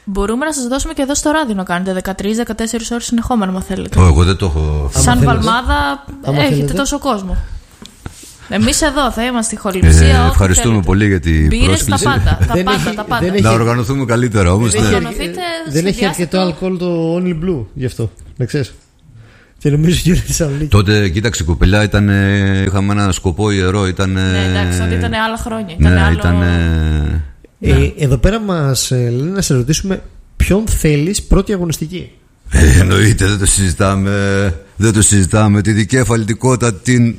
Μπορούμε να σας δώσουμε και εδώ στο ράδιο να κάνετε 13-14 ώρες συνεχόμενα, αν θέλετε.
Εγώ δεν το έχω.
Σαν Βαλμάδα έχετε τόσο κόσμο. Εμείς εδώ θα είμαστε στη Χοληψία.
Ευχαριστούμε πολύ για την πρόσκληση.
Τα πάντα.
Να οργανωθούμε καλύτερα όμως.
Δεν έχει αρκετό αλκοόλ το Only Blue, γι' αυτό. Να ξέρεις. Και νομίζω γύρω τη Θεσσαλονίκη.
Τότε, κοίταξε κοπελιά, είχαμε ένα σκοπό ιερό.
Ναι, εντάξει, τότε ήταν άλλα χρόνια.
Εδώ πέρα μας λένε να σε ρωτήσουμε ποιον θέλεις πρώτη αγωνιστική.
Εννοείται, δεν το συζητάμε. Τη δικέφαλτικότητα την.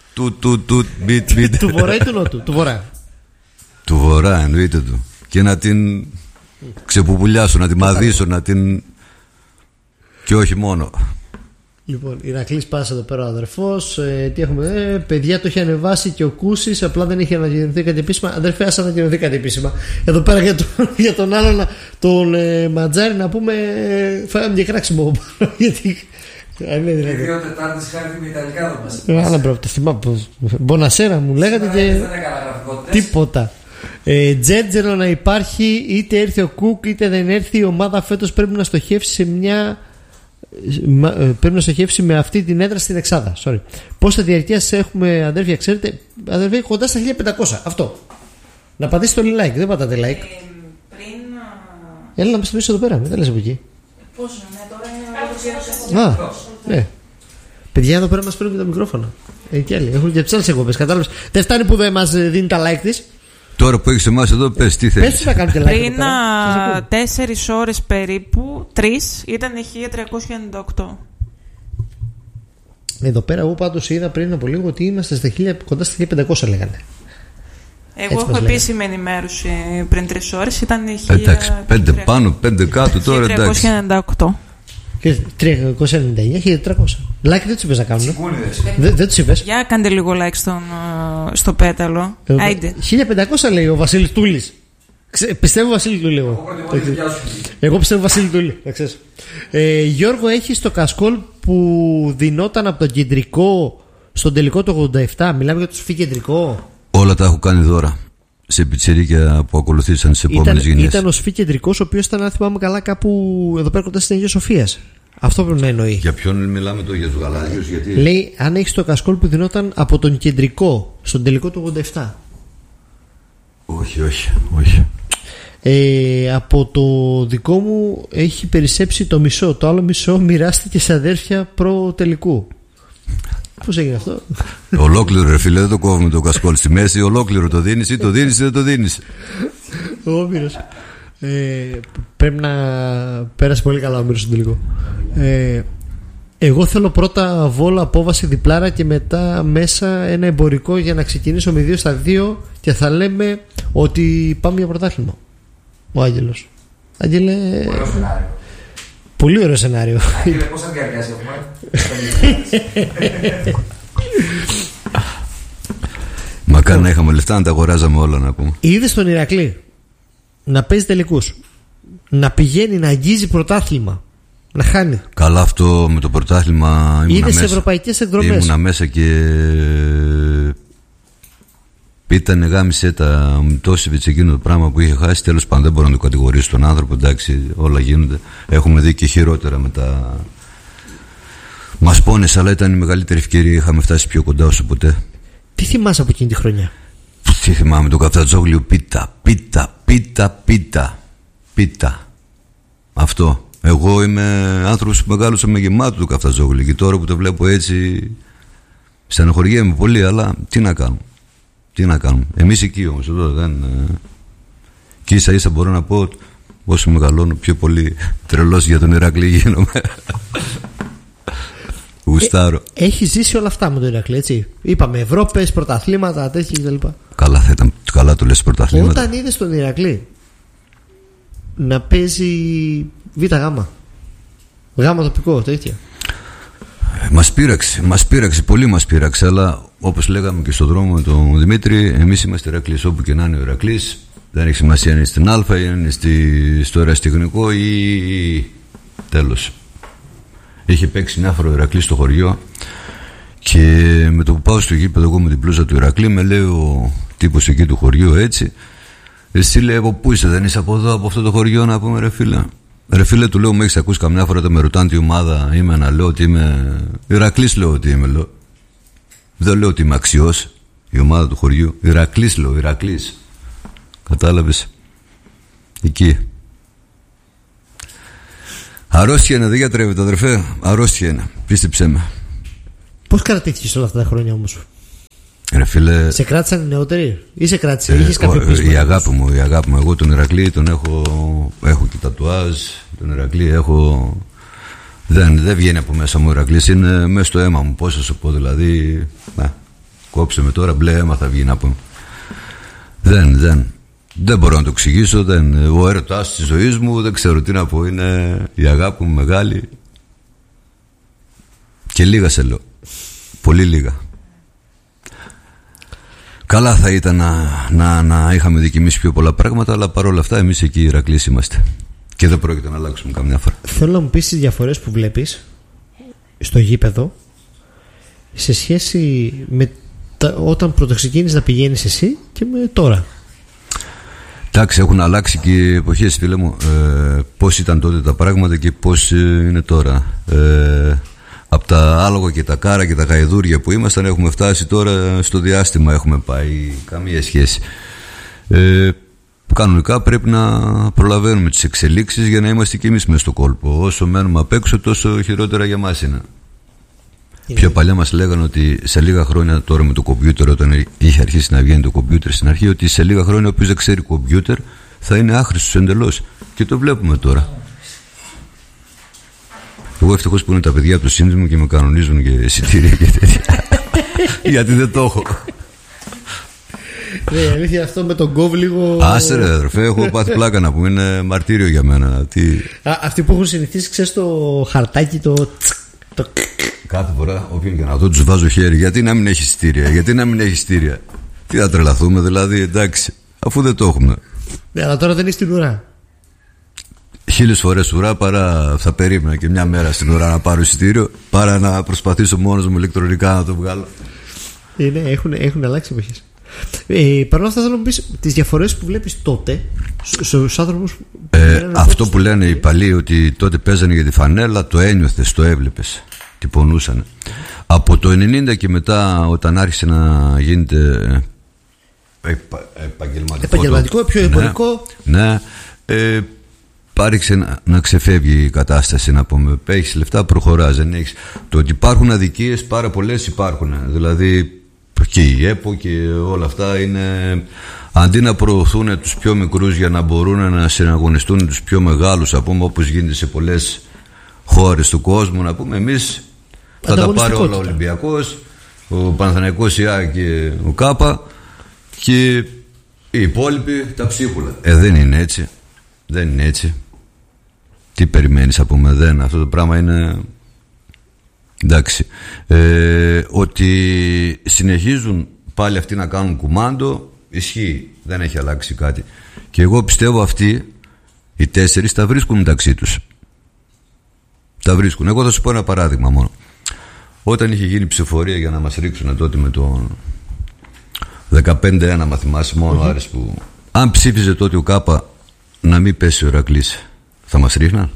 Του βορρά ή του νότου? Του βορρά.
Του βορρά, εννοείται του. Και να την ξεπουπουλιάσω, να την μαδίσω, να την. Και όχι μόνο.
Λοιπόν, Ηρακλής Πας εδώ πέρα ο αδερφός. Τι έχουμε, παιδιά, το έχει ανεβάσει και ο Κούσης. Απλά δεν έχει ανακοινωθεί κάτι επίσημα. Αδερφέ, ας ανακοινωθεί κάτι επίσημα. Εδώ πέρα για τον άλλον, τον Ματζάρη, να πούμε. Φάγαμε και κράξιμο. Γιατί.
Οι 2 Τετάρτες χάρη με Ιταλικά δεν μας.
Άλλα μπράβο, το θυμάμαι. Μπονασέρα μου λέγατε και. Τίποτα. Τζέτζελο να υπάρχει, είτε έρθει ο Κουκ είτε δεν έρθει. Η ομάδα φέτος πρέπει να στοχεύσει σε μια. Πρέπει να στοχεύσει με αυτή την έδρα στην εξάδα. Πόσα διαρκείας έχουμε, αδέρφια, ξέρετε? Αδέρφια, κοντά στα 1500. Αυτό. Να πατήσετε το like, δεν πατάτε like. Έλα να μας το πεις εδώ πέρα, δεν λες από εκεί.
Πώς είναι, τώρα
ναι. Παιδιά, εδώ πέρα μας παίρνουν και τα μικρόφωνα. Και άλλοι έχουν και τις άλλες εκπομπές, κατάλαβες. Δεν φτάνει που δεν μας δίνει τα like της.
Τώρα που έχεις εμάς εδώ, πες τι θέλεις.
Πες να κάνετε like.
Πριν 4 ώρες περίπου, 3 ήταν 1398.
Εδώ πέρα εγώ πάντως είδα πριν από λίγο ότι είμαστε κοντά στα 1500 λέγανε.
Εγώ έχω επίσημη ενημέρωση πριν 3 ώρες, ήταν 1398.
Εντάξει, 5 πάνω, 5 κάτω τώρα, εντάξει.
1398.
399, 1400. Like δεν τους είπες να κάνουν. Δεν τους είπες.
Για κάντε λίγο like στο πέταλο.
1500 λέει ο Βασίλης Τούλης. Πιστεύω Βασίλη Τούλη. Εγώ πιστεύω Βασίλη Τούλη. Γιώργο, έχεις το κασκόλ που δινόταν από το κεντρικό στον τελικό το 87? Μιλάμε για το σφί κεντρικό.
Όλα τα έχω κάνει δώρα σε πιτσιρίκια που ακολουθήσαν τις επόμενες γενιές.
Ήταν ο σφί κεντρικός, ο οποίος ήταν, αν θυμάμαι καλά, κάπου εδώ πέρα κοντά στην Αγία Σοφίας. Αυτό πρέπει να εννοεί.
Για ποιον μιλάμε τώρα, για τους γαλάζιους? Γιατί...
Λέει αν έχεις το κασκόλ που δινόταν από τον κεντρικό στον τελικό του 87.
Όχι.
Από το δικό μου έχει περισσέψει το μισό. Το άλλο μισό μοιράστηκε σε αδέρφια προ τελικού. Πώς έγινε αυτό?
Ολόκληρο ρε φίλε, δεν το κόβουμε το κασκόλ στη μέση. Ολόκληρο το δίνεις ή το δίνεις ή δεν το δίνεις.
Ο Όμηρος πρέπει να πέρασε πολύ καλά ο Όμηρος στον τελικό. Εγώ θέλω πρώτα Βόλο απόβαση διπλάρα και μετά μέσα ένα εμπορικό για να ξεκινήσω με 2-2 και θα λέμε ότι πάμε για πρωτάθλημα. Ο Άγγελος. Άγγελε,
ωραίο σενάριο.
Πολύ ωραίο σενάριο.
Άγγελε, πόσα διαρκές έχουμε?
Μακάρι να είχαμε λεφτά να τα αγοράζαμε όλα, να πούμε.
Είδες τον Ηρακλή να παίζει τελικούς, να πηγαίνει να αγγίζει πρωτάθλημα, να χάνει.
Καλά, αυτό με το πρωτάθλημα
είδε σε ευρωπαϊκές εκδρομές.
Ήμουνα μέσα και ήταν γάμισε τα Μιτόσεβιτς εκείνο το πράγμα που είχε χάσει. Τέλος πάντων, δεν μπορώ να το κατηγορήσω τον άνθρωπο. Εντάξει, όλα γίνονται. Έχουμε δει και χειρότερα με τα. Μας πόνεσε, αλλά ήταν η μεγαλύτερη ευκαιρία. Είχαμε φτάσει πιο κοντά όσο ποτέ.
Τι θυμάσαι από εκείνη τη χρονιά?
Τι θυμάμαι, το Καφτατζόγλιο πίτα. Αυτό. Εγώ είμαι άνθρωπος που μεγάλωσα με γεμάτο το Καφτατζόγλιο και τώρα που το βλέπω έτσι στενοχωριέμαι πολύ, αλλά τι να κάνουμε. Εμείς εκεί όμως εδώ δεν. Και ίσα μπορώ να πω όσο μεγαλώνω πιο πολύ τρελός για τον Ηρακλή γίνομαι. Γουστάρω.
Έχει ζήσει όλα αυτά με τον Ηρακλή, έτσι. Είπαμε Ευρώπες, πρωταθλήματα, τέτοια κτλ.
Καλά θα ήταν, καλά το λες πρωταθλήματα.
Όταν είδες τον Ηρακλή να παίζει γάμα τοπικό, τέτοια.
Μας πείραξε, πολύ μας πείραξε, αλλά όπως λέγαμε και στον δρόμο με τον Δημήτρη, εμείς είμαστε Ηρακλής, όπου και να είναι ο Ηρακλής. Δεν έχει σημασία αν είναι στην Α ή αν είναι στο ερασιτεχνικό ή τέλος. Είχε παίξει μια φορά ο Ηρακλής στο χωριό και με το που πάω στο γήπεδο εγώ με την πλούζα του Ηρακλή, με λέει ο τύπος εκεί του χωριού έτσι, Εσύ λέει από πού είσαι, δεν είσαι από εδώ, από αυτό το χωριό, να πούμε, ρε φίλε. Ρε φίλε, του λέω, με έχεις ακούσει καμιά φορά, με ρωτάνε τι ομάδα είμαι, να λέω ότι είμαι Ηρακλής, λέω ότι είμαι, λέω. Δεν λέω ότι είμαι Αξιός, η ομάδα του χωριού. Ηρακλής, λέω, Ηρακλής. Κατάλαβες? Εκεί. Αρρώστια είναι, δεν γιατρεύεται, αδερφέ. Αρρώστια είναι, πίστεψέ με.
Πώς κρατήθηκες όλα αυτά τα χρόνια όμως?
Ρε φίλε,
σε κράτησαν οι νεότεροι ή σε κράτησε, είχες κάποιο πείσμα?
Η αγάπη μου. Εγώ τον Ηρακλή τον έχω και τατουάζ. Τον Ηρακλή έχω. Δεν βγαίνει από μέσα μου ο Ηρακλής, είναι μέσα στο αίμα μου. Πώς θα σου πω, δηλαδή. Κόψε με τώρα, μπλε αίμα θα βγει να πούμε. Δεν μπορώ να το εξηγήσω. Ο έρωτας της ζωής μου, δεν ξέρω τι να πω. Είναι η αγάπη μου μεγάλη. Και λίγα σε λέω. Πολύ λίγα. Καλά θα ήταν να είχαμε δικημίσει πιο πολλά πράγματα, αλλά παρόλα αυτά εμείς εκεί οι Ηρακλείς είμαστε. Και δεν πρόκειται να αλλάξουμε καμιά φορά.
Θέλω να μου πεις τις διαφορές που βλέπεις στο γήπεδο σε σχέση με όταν πρωτοξεκίνησες να πηγαίνεις εσύ και με τώρα.
Εντάξει, έχουν αλλάξει και οι εποχές, φίλε μου. Πώς ήταν τότε τα πράγματα και πώς είναι τώρα. Από τα άλογα και τα κάρα και τα γαϊδούρια που ήμασταν, έχουμε φτάσει τώρα στο διάστημα. Έχουμε πάει, καμία σχέση. Κανονικά πρέπει να προλαβαίνουμε τις εξελίξεις για να είμαστε κι εμείς μες στο κόλπο. Όσο μένουμε απ' έξω, τόσο χειρότερα για μας είναι. Πιο παλιά μας λέγανε ότι σε λίγα χρόνια, τώρα με το κομπιούτερ, όταν είχε αρχίσει να βγαίνει το κομπιούτερ στην αρχή, ότι σε λίγα χρόνια όποιος δεν ξέρει κομπιούτερ θα είναι άχρηστος εντελώς. Και το βλέπουμε τώρα. Εγώ ευτυχώς που είναι τα παιδιά από το σύνδεσμο και με κανονίζουν και εισιτήρια και τέτοια. Γιατί δεν το έχω.
Ναι, αλήθεια, αυτό με τον κόβ λίγο.
Άσε ρε αδερφέ, έχω πάθει πλάκα να πούμε, είναι μαρτύριο για μένα.
Αυτοί που έχουν συνηθίσει, ξέρεις, το χαρτάκι, το.
Κάθε φορά, όποιον και να δω, τους βάζω χέρι. Γιατί να μην έχει εισιτήρια, Τι θα τρελαθούμε, δηλαδή, εντάξει, αφού δεν το έχουμε.
Ναι, αλλά τώρα δεν είσαι στην ουρά.
1000 φορές ουρά, παρά θα περίμενα και μια μέρα στην ουρά να πάρω εισιτήριο, παρά να προσπαθήσω μόνος μου ηλεκτρονικά να το βγάλω.
Ναι, έχουν αλλάξει εποχές. Παρ' όλα αυτά θέλω να μου πεις τις διαφορές που βλέπεις τότε στους άνθρωπους.
Αυτό που λένε οι παλιοί, ότι τότε παίζανε για τη φανέλα, το ένιωθες, το έβλεπες, τι πονούσανε. Από το 90 και μετά, όταν άρχισε να γίνεται
επαγγελματικό, πιο εμπορικό,
ναι, άρχισε να ξεφεύγει η κατάσταση, να πούμε. Έχεις λεφτά, προχωράς, δεν έχεις. Το ότι υπάρχουν αδικίες, πάρα πολλές υπάρχουν. Δηλαδή και η ΕΠΟ και όλα αυτά είναι, αντί να προωθούν τους πιο μικρούς για να μπορούν να συναγωνιστούν τους πιο μεγάλους, να πούμε, όπως γίνεται σε πολλές χώρες του κόσμου, να πούμε, εμείς θα τα πάρει όλα ο Ολυμπιακός, ο Παναθηναϊκός, η ΑΕΚ και ο ΚΑΠΑ, και οι υπόλοιποι τα ψίχουλα. Δεν είναι έτσι. Δεν είναι έτσι. Τι περιμένεις, να πούμε, αυτό το πράγμα είναι. Εντάξει, ότι συνεχίζουν πάλι αυτοί να κάνουν κουμάντο, ισχύει, δεν έχει αλλάξει κάτι. Και εγώ πιστεύω αυτοί οι 4 τα βρίσκουν μεταξύ τους. Τα βρίσκουν. Εγώ θα σου πω ένα παράδειγμα μόνο. Όταν είχε γίνει ψηφορία για να μας ρίξουν τότε με το 15-1, μα θυμάσαι, μόνο Άρης, που αν ψήφιζε τότε ο ΚΑΠΑ να μην πέσει ο Ηρακλής, θα μας ρίχναν.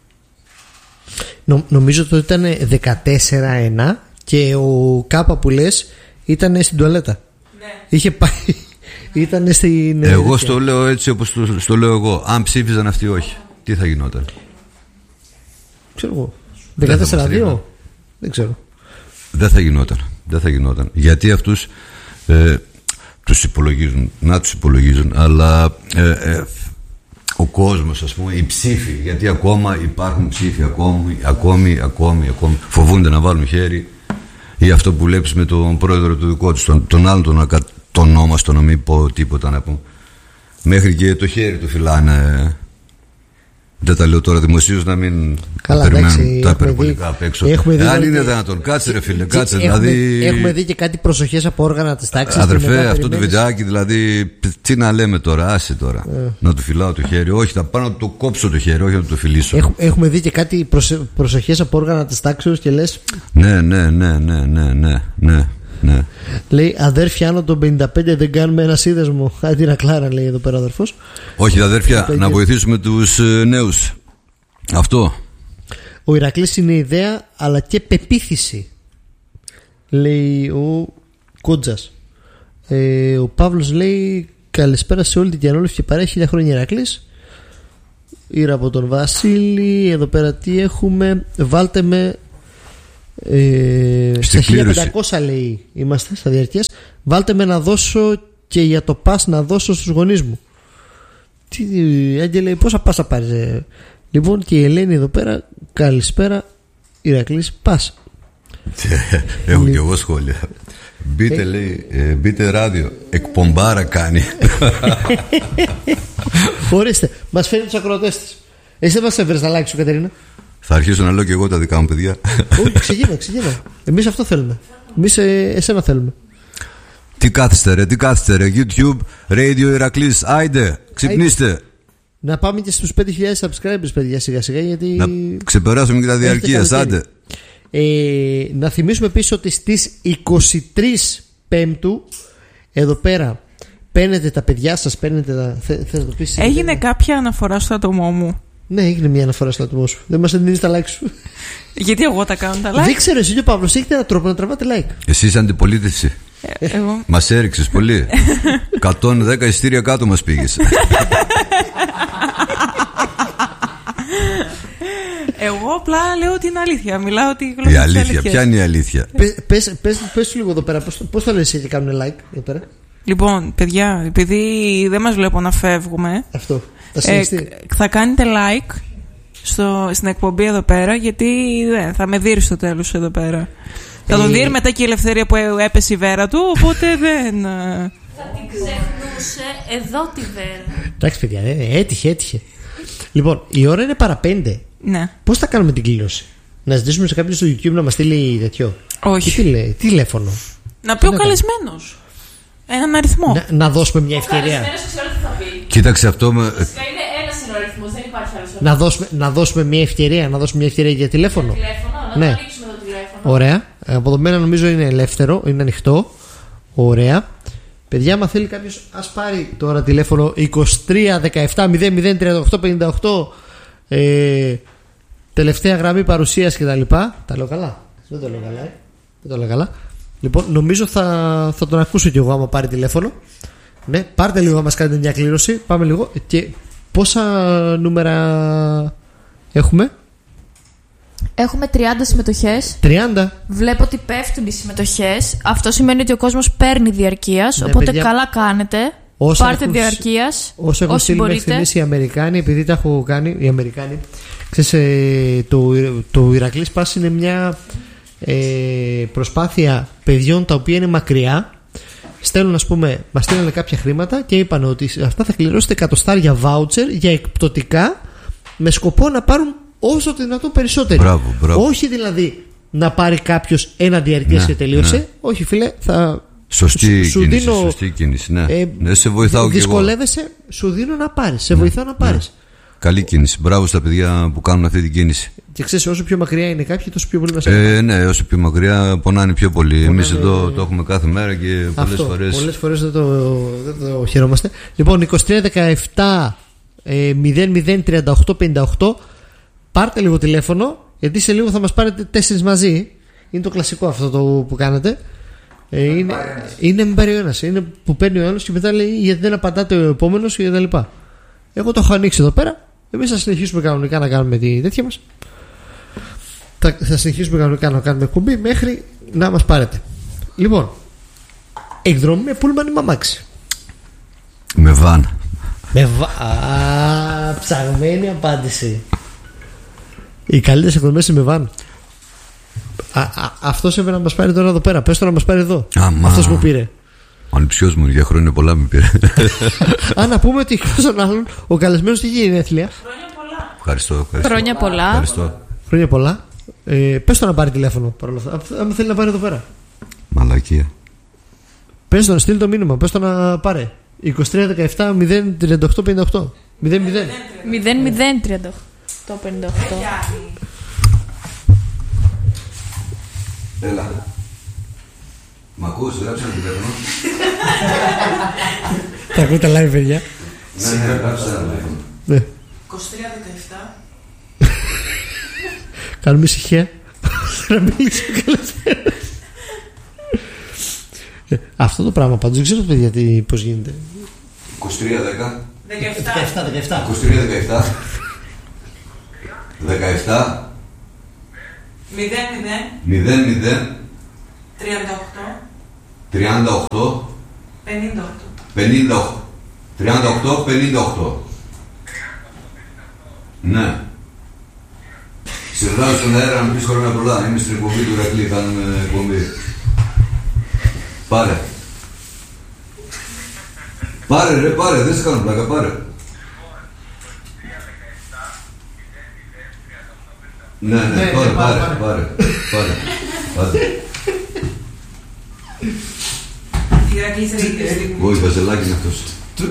Νομίζω ότι ήταν 14-1 και ο Κάπα που λες ήταν στην τουαλέτα. Ναι. Είχε πάει. Ήταν στην.
Εγώ στο λέω έτσι όπως το λέω εγώ. Αν ψήφιζαν αυτοί, όχι. Τι θα γινόταν?
Ξέρω εγώ. 14-2. Δεν ξέρω. Δεν
θα γινόταν. Γιατί αυτούς τους υπολογίζουν. Να τους υπολογίζουν. Αλλά ο κόσμος, ας πούμε, οι ψήφοι, γιατί ακόμα υπάρχουν ψήφοι, ακόμη φοβούνται να βάλουν χέρι, ή αυτό που βλέπεις με τον πρόεδρο του δικό τους, τον άλλον τον ονόμαστο, να μην πω τίποτα, να πω, μέχρι και το χέρι του φυλάνε. Δεν τα λέω τώρα δημοσίως, να μην περιμένουν τα υπερβολικά απ' έξω. Αν είναι δυνατόν, κάτσε ρε φίλε, κάτσε. Δηλαδή.
Έχουμε δει και κάτι προσοχές από όργανα της τάξης.
Αδερφέ, αυτό το βιντεάκι, δηλαδή, τι να λέμε τώρα, άσε τώρα. Να του φυλάω το χέρι, όχι, θα πάω να του κόψω το χέρι, όχι να του το φιλήσω.
Έχουμε δει και κάτι προσοχές από όργανα της τάξης και λες.
Ναι.
Λέει αδέρφια άνω των 55 δεν κάνουμε ένα σύνδεσμο. Κάτι να κλάρα, λέει εδώ πέρα ο αδερφός.
Όχι, αδέρφια, να βοηθήσουμε τους νέους. Αυτό.
Ο Ηρακλής είναι ιδέα αλλά και πεποίθηση, λέει ο Κόντζας. Ο Παύλος λέει καλησπέρα σε όλη την Κιανόλευκη παρέα. 1000 χρόνια Ηρακλής. Ήρα από τον Βασίλη. Εδώ πέρα τι έχουμε? Βάλτε με στα 1500 λέει είμαστε στα διαρκείας. Βάλτε με να δώσω και για το πας να δώσω στους γονείς μου. Τι Άγγελε, πόσα πας θα πάρεις? Λοιπόν, και η Ελένη εδώ πέρα, καλησπέρα Ηρακλής, πας.
Έχω και εγώ σχόλια. Μπείτε, λέει, μπείτε ράδιο. Εκπομπάρα κάνει.
Ορίστε, μας φέρνει τους ακροατές της. Εσύ δεν μας έφερες να like σου, Κατερίνα?
Θα αρχίσω να λέω και εγώ τα δικά μου παιδιά.
Όχι, ξεκίνα. Εμείς αυτό θέλουμε. Εμείς εσένα θέλουμε.
Τι κάθεστε ρε, YouTube, Radio Ηρακλής, άιντε, ξυπνήστε.
Να πάμε και στους 5.000 subscribers, παιδιά, σιγά σιγά, γιατί
να ξεπεράσουμε και τα διαρκείας, άντε.
Να θυμίσουμε επίσης ότι στις 23 Πέμπτου εδώ πέρα παίρνετε τα παιδιά σας, παίρνετε τα... Θες να το πεις?
Έγινε κάποια αναφορά στο άτομό μου?
Ναι, έγινε μια αναφορά στο άτομό σου. Δεν μας δίνεις τα like σου.
Γιατί εγώ τα κάνω τα like?
Δεν ξέρω, εσύ και ο Παύλος έχετε έναν τρόπο να τραβάτε like.
Εσύ είσαι αντιπολίτευση.
Εγώ.
Μας έριξες πολύ. 110 ειστήρια κάτω μας πήγες.
Εγώ απλά λέω την αλήθεια. Μιλάω ότι
η αλήθεια, ποια είναι η αλήθεια?
Πες λίγο εδώ πέρα, πώς θα λες και κάνουν like εδώ πέρα?
Λοιπόν, παιδιά, επειδή δεν μας βλέπω να φεύγουμε,
αυτό
θα κάνετε like στην εκπομπή εδώ πέρα, γιατί θα με δείρει στο τέλος εδώ πέρα. Θα τον δει μετά και η ελευθερία που έπεσε η βέρα του, οπότε δεν...
Θα την ξεχνούσε εδώ τη βέρα.
Εντάξει παιδιά, έτυχε. Λοιπόν, η ώρα είναι παρά 5.
Ναι.
Πώς θα κάνουμε την κλήρωση? Να ζητήσουμε σε κάποιον στο YouTube να μας στείλει τέτοιο?
Όχι.
Τι τηλέφωνο?
Να πει ο καλεσμένος έναν αριθμό.
Να δώσουμε μια ευκαιρία.
Ο καλεσμένος ξέρω τι θα πει.
Κοίταξε αυτό με...
Φυσικά είναι ένας είναι ο αριθμός, δεν υπάρχει άλλος.
Να δώσουμε μια ευκαιρία. Να δώσουμε μια ευκαιρία για τηλέφωνο.
Να το ανοίξουμε το τηλέφωνο.
Ωραία. Από το μένα νομίζω είναι ελεύθερο, είναι ανοιχτό. Ωραία. Παιδιά, άμα θέλει κάποιος, ας πάρει τώρα τηλέφωνο 23 17 00 38 58. Τελευταία γραμμή παρουσίας και τα λοιπά. Τα λέω καλά? Δεν το λέω καλά. Λοιπόν, νομίζω θα τον ακούσω κι εγώ άμα πάρει τηλέφωνο. Ναι, πάρτε λίγο να μας κάνετε μια κλήρωση. Πάμε λίγο. Και πόσα νούμερα έχουμε?
Έχουμε 30 συμμετοχές.
30.
Βλέπω ότι πέφτουν οι συμμετοχές. Αυτό σημαίνει ότι ο κόσμος παίρνει διαρκείας.
Ναι,
οπότε
παιδιά,
καλά κάνετε. Πάρτε διαρκείας.
Όσο έχουν στείλει μέχρι στιγμής οι Αμερικάνοι, επειδή τα έχω κάνει οι Αμερικάνοι. Ξέρεις, το Ηρακλής Pass είναι μια προσπάθεια παιδιών τα οποία είναι μακριά. Στέλνουν, ας πούμε, μας στέλνουν κάποια χρήματα και είπαν ότι αυτά θα κληρώσετε 100 voucher για εκπτωτικά, με σκοπό να πάρουν όσο το δυνατόν περισσότεροι.
Μπράβο.
Όχι δηλαδή να πάρει κάποιος ένα διαρκές και τελείωσε. Ναι. Όχι, φίλε, θα.
Σωστή κίνηση. Ναι, σε βοηθάω και εγώ.
Δυσκολεύεσαι, σου δίνω να πάρεις. Σε βοηθάω να πάρεις.
Καλή κίνηση. Μπράβο στα παιδιά που κάνουν αυτή την κίνηση.
Και ξέρεις, όσο πιο μακριά είναι κάποιοι, τόσο πιο πολύ μας έρχονται.
Ναι, όσο πιο μακριά πονάνε πιο πολύ. Εμείς εδώ το έχουμε κάθε μέρα και πολλές φορές
δεν το χαιρόμαστε. Λοιπόν, 23 17 00 38 58. Πάρτε λίγο τηλέφωνο, γιατί σε λίγο θα μας πάρετε 4 μαζί. Είναι το κλασικό αυτό το που κάνετε. Είναι με πάρει ο ένας. Είναι που παίρνει ο άλλος και μετά λέει γιατί δεν απαντάτε ο επόμενος και τα λοιπά. Εγώ το έχω ανοίξει εδώ πέρα. Εμείς θα συνεχίσουμε κανονικά να κάνουμε τη τέτοια μας. Θα συνεχίσουμε κανονικά να κάνουμε κουμπί μέχρι να μας πάρετε. Λοιπόν, εκδρομή με πούλμαν ή μαμάξι?
Με βαν.
Ψαγμένη απάντηση. Οι καλύτερες εκδρομές είναι με βαν. Αυτός έπρεπε να μας πάρει τώρα εδώ πέρα. Πες το να μας πάρει εδώ. Αυτός που πήρε.
Ο ανιψιός μου για χρόνια πολλά με πήρε.
Να πούμε ότι στον άλλον ο καλεσμένος τι γίνει έθλια.
Χρόνια πολλά.
Ευχαριστώ.
Χρόνια πολλά.
Χρόνια πολλά. Πες το να πάρει τηλέφωνο παρόλα αυτά. Αν θέλει να πάρει εδώ πέρα.
Μαλακία.
Πες το να στείλει το μήνυμα. Πες το να πάρει 23 17 0 38 58 0 0
38 58.
Έλα. Μ' ακούς, γράψε ένα τηλέφωνο.
Τα ακούτε live, παιδιά.
Ναι, γράψε ένα τηλέφωνο.
23-17.
Κάνουμε ησυχία. Να μιλήσει ο καλεσμένος. Αυτό το πράγμα πάντως δεν ξέρω, παιδιά, πώς γίνεται.
23-10.
17.
23-17. 17.
0-0.
38. 58. 58. 38-58. Ναι. Συρράζω στον αέρα να μου πεις χρόνια πολλά. Είμαι στην εκπομπή του Ηρακλή, κάνουμε εκπομπή. Πάρε. Πάρε ρε, πάρε, δεν σε κάνω πλάκα, πάρε. Ναι, πάρε. Όχι, Βαζελάκη είναι αυτός.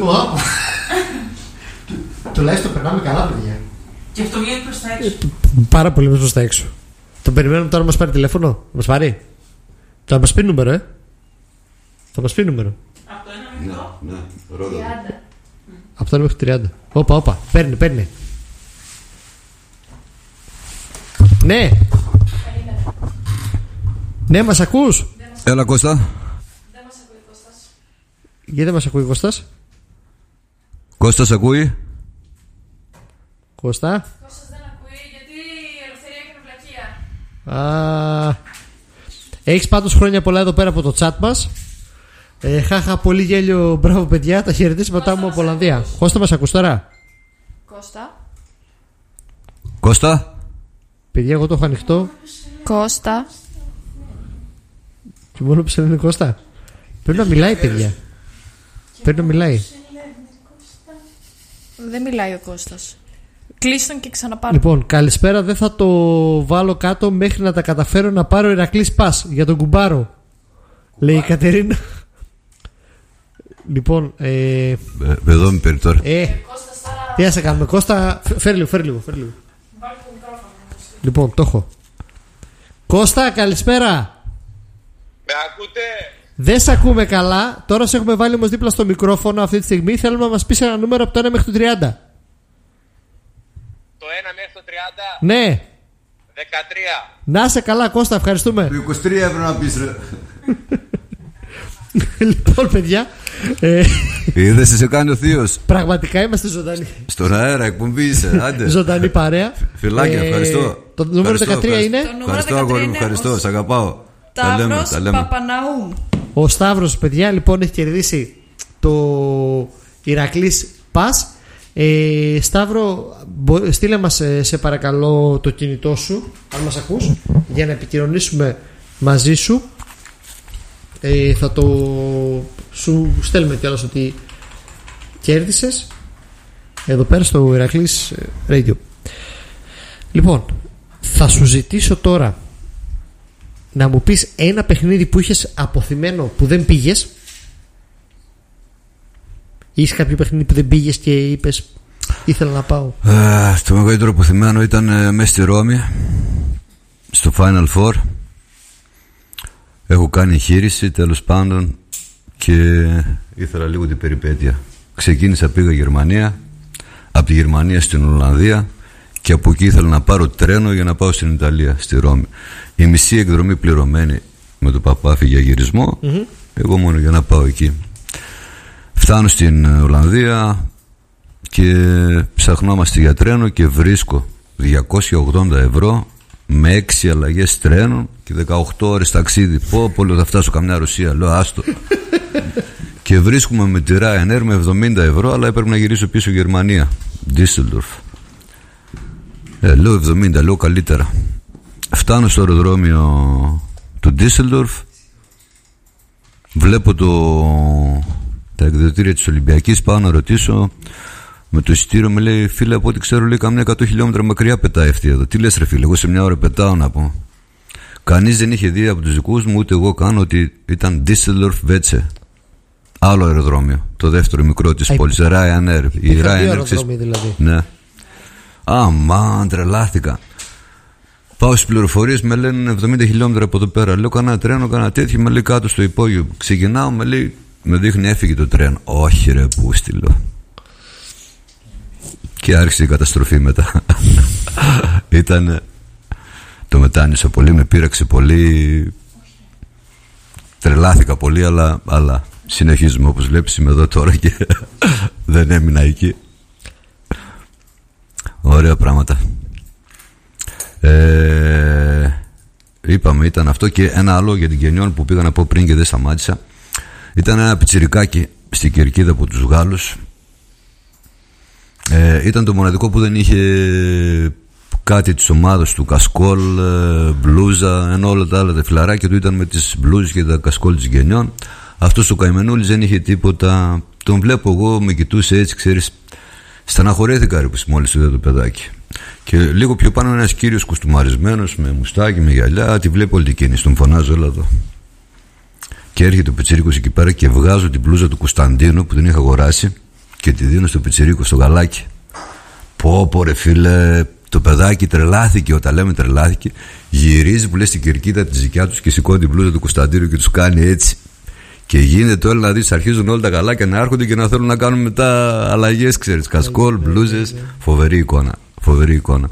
Τουλάχιστον περνάμε καλά, παιδιά.
Και αυτό βγαίνει προς τα έξω.
Πάρα πολύ προς τα έξω. Τον περιμένουμε τώρα να μας πάρει τηλέφωνο. Να μας πάρει. Θα μας πει νούμερο, Θα μας πει νούμερο.
Από το 1 μέχρι το.
Ναι, ρώτα.
Από το 1 μέχρι 30. Όπα, παίρνει. Ναι. Ναι, μας ακούς?
Έλα Κώστα.
Δεν μας ακούει ο Κώστας.
Γιατί δεν μας ακούει ο Κώστας?
Κώστας ακούει?
Κώστα.
Κώστας δεν ακούει γιατί η Ελευθερία έκανε βλακεία.
Έχεις πάντως χρόνια πολλά εδώ πέρα από το chat μας. Χάχα, πολύ γέλιο, μπράβο παιδιά. Τα χαιρετίσματά μου από Ολλανδία. Κώστα, μας ακούς τώρα?
Κώστα.
Παιδιά, εγώ το έχω ανοιχτό.
Κώστα.
Και μόνο που σε λένε Κώστα. Πρέπει να μιλάει, παιδιά. Πρέπει να μιλάει.
Δεν μιλάει ο Κώστας. Κλείσει τον και ξαναπάρω.
Λοιπόν, καλησπέρα. Δεν θα το βάλω κάτω μέχρι να τα καταφέρω να πάρω Ηρακλής Πας για τον κουμπάρο. Λέει η Κατερίνα. Λοιπόν,
εδώ με παίρνει τώρα.
Τι να σε κάνουμε, Κώστα? Φέρει λίγο. Λοιπόν, το έχω. Κώστα, καλησπέρα.
Με ακούτε?
Δεν σε ακούμε καλά. Τώρα σε έχουμε βάλει όμως δίπλα στο μικρόφωνο αυτή τη στιγμή. Θέλουμε να μας πεις ένα νούμερο από το 1 μέχρι το 30.
Το 1 μέχρι το 30?
Ναι.
13.
Να είσαι καλά, Κώστα, ευχαριστούμε.
Το 23 έπρεπε να πεις ρε.
Λοιπόν, παιδιά,
Είδες, σε κάνει ο θείος.
πραγματικά είμαστε ζωντανοί.
Στον αέρα, εκπομπή είσαι. Άντε.
Ζωντανή παρέα.
Φιλάκια, ευχαριστώ.
Το νούμερο 13 είναι.
Ευχαριστώ, αγόρι μου, ευχαριστώ. Σε αγαπάω.
Σταύρος
Τα λέμε.
Παπαναού.
Ο Σταύρος, παιδιά, λοιπόν, έχει κερδίσει το Ηρακλής Πας. Σταύρο, στείλε μας σε παρακαλώ το κινητό σου, αν μας ακούς, για να επικοινωνήσουμε μαζί σου. Θα το σου στέλνουμε κιόλας ότι κέρδισες εδώ πέρα στο Ηρακλής Radio. Λοιπόν, θα σου ζητήσω τώρα να μου πεις ένα παιχνίδι που είχες αποθυμένο που δεν πήγες. Είσαι κάποιο παιχνίδι που δεν πήγες και είπες ήθελα να πάω?
Το μεγαλύτερο αποθυμένο ήταν μέσα στη Ρώμη, στο Final Four. Έχω κάνει εγχείρηση τέλος πάντων και ήθελα λίγο την περιπέτεια. Ξεκίνησα, πήγα Γερμανία, από τη Γερμανία στην Ολλανδία και από εκεί ήθελα να πάρω τρένο για να πάω στην Ιταλία, στη Ρώμη. Η μισή εκδρομή πληρωμένη με το παπάφι για γυρισμό, εγώ μόνο για να πάω εκεί. Φτάνω στην Ολλανδία και ψαχνόμαστε για τρένο και βρίσκω 280 ευρώ με 6 αλλαγές τρένων και 18 ώρες ταξίδι. Πω, θα φτάσω καμιά Ρωσία, λέω άστο. Και βρίσκουμε με τη Ryanair με 70 ευρώ, αλλά έπρεπε να γυρίσω πίσω Γερμανία, Düsseldorf. Λέω 70, λέω καλύτερα. Φτάνω στο αεροδρόμιο του Düsseldorf, βλέπω τα εκδοτήρια της Ολυμπιακής, πάω να ρωτήσω με το εισιτήριο, με λέει φίλε, από ό,τι ξέρω, λέει καμιά 100 χιλιόμετρα μακριά πετάει αυτή εδώ. Τι λες ρε φίλε, εγώ σε μια ώρα πετάω να πω. Κανείς δεν είχε δει από τους δικούς μου, ούτε εγώ καν, ότι ήταν Düsseldorf Wetze. Άλλο αεροδρόμιο, το δεύτερο μικρό της πόλης, Ryanair. Η Ryanair,
δηλαδή.
Ναι. Αμάν, τρελάθηκα. Πάω στις πληροφορίες, με λένε 70 χιλιόμετρα από εδώ πέρα. Λέω κανένα τρένο, κανένα τέτοιο, με λέει κάτω στο υπόγειο. Ξεκινάω, με λέει, με δείχνει έφυγε το τρένο. Όχι ρε πούστη, λέω. Και άρχισε η καταστροφή μετά. Ήταν. Το μετάνιωσα πολύ, με πείραξε πολύ. Τρελάθηκα πολύ, αλλά συνεχίζουμε, όπως βλέπεις. Είμαι εδώ τώρα και δεν έμεινα εκεί. Ωραία πράγματα. Είπαμε, ήταν αυτό. Και ένα άλλο για την Κενιόν που πήγα να πω πριν και δεν σταμάτησα. Ήταν ένα πιτσιρικάκι στην Κερκίδα από τους Γάλλους. Ήταν το μοναδικό που δεν είχε κάτι της ομάδας του, κασκόλ, μπλούζα, ενώ όλα τα άλλα τα φιλαράκια του ήταν με τις μπλούζες και τα κασκόλ της Γενιών. Αυτός ο καημενούλης δεν είχε τίποτα. Τον βλέπω εγώ, με κοιτούσε έτσι, ξέρεις. Στεναχωρέθηκα ρε, μόλις είδα το παιδάκι. Και λίγο πιο πάνω ένας κύριος κουστούμαρισμένος, με μουστάκι, με γυαλιά. Τη βλέπω όλη την κίνηση, τον φωνάζω, έλα εδώ. Και έρχεται ο πιτσιρίκος εκεί πέρα και βγάζω την μπλούζα του Κωνσταντίνου που την είχα αγοράσει και τη δίνω στο πιτσιρίκο, στο γαλάκι. Πω ρε φίλε, το παιδάκι τρελάθηκε. Όταν λέμε τρελάθηκε, γυρίζει που λέει στην κερκίδα τη δικιά του και σηκώνει την μπλούζα του Κωνσταντίνου και του κάνει έτσι. Και γίνεται όλα να δεις, αρχίζουν όλα τα γαλάκια να έρχονται και να θέλουν να κάνουν μετά αλλαγές, ξέρεις, κασκόλ, μπλούζες. Φοβερή εικόνα, φοβερή εικόνα.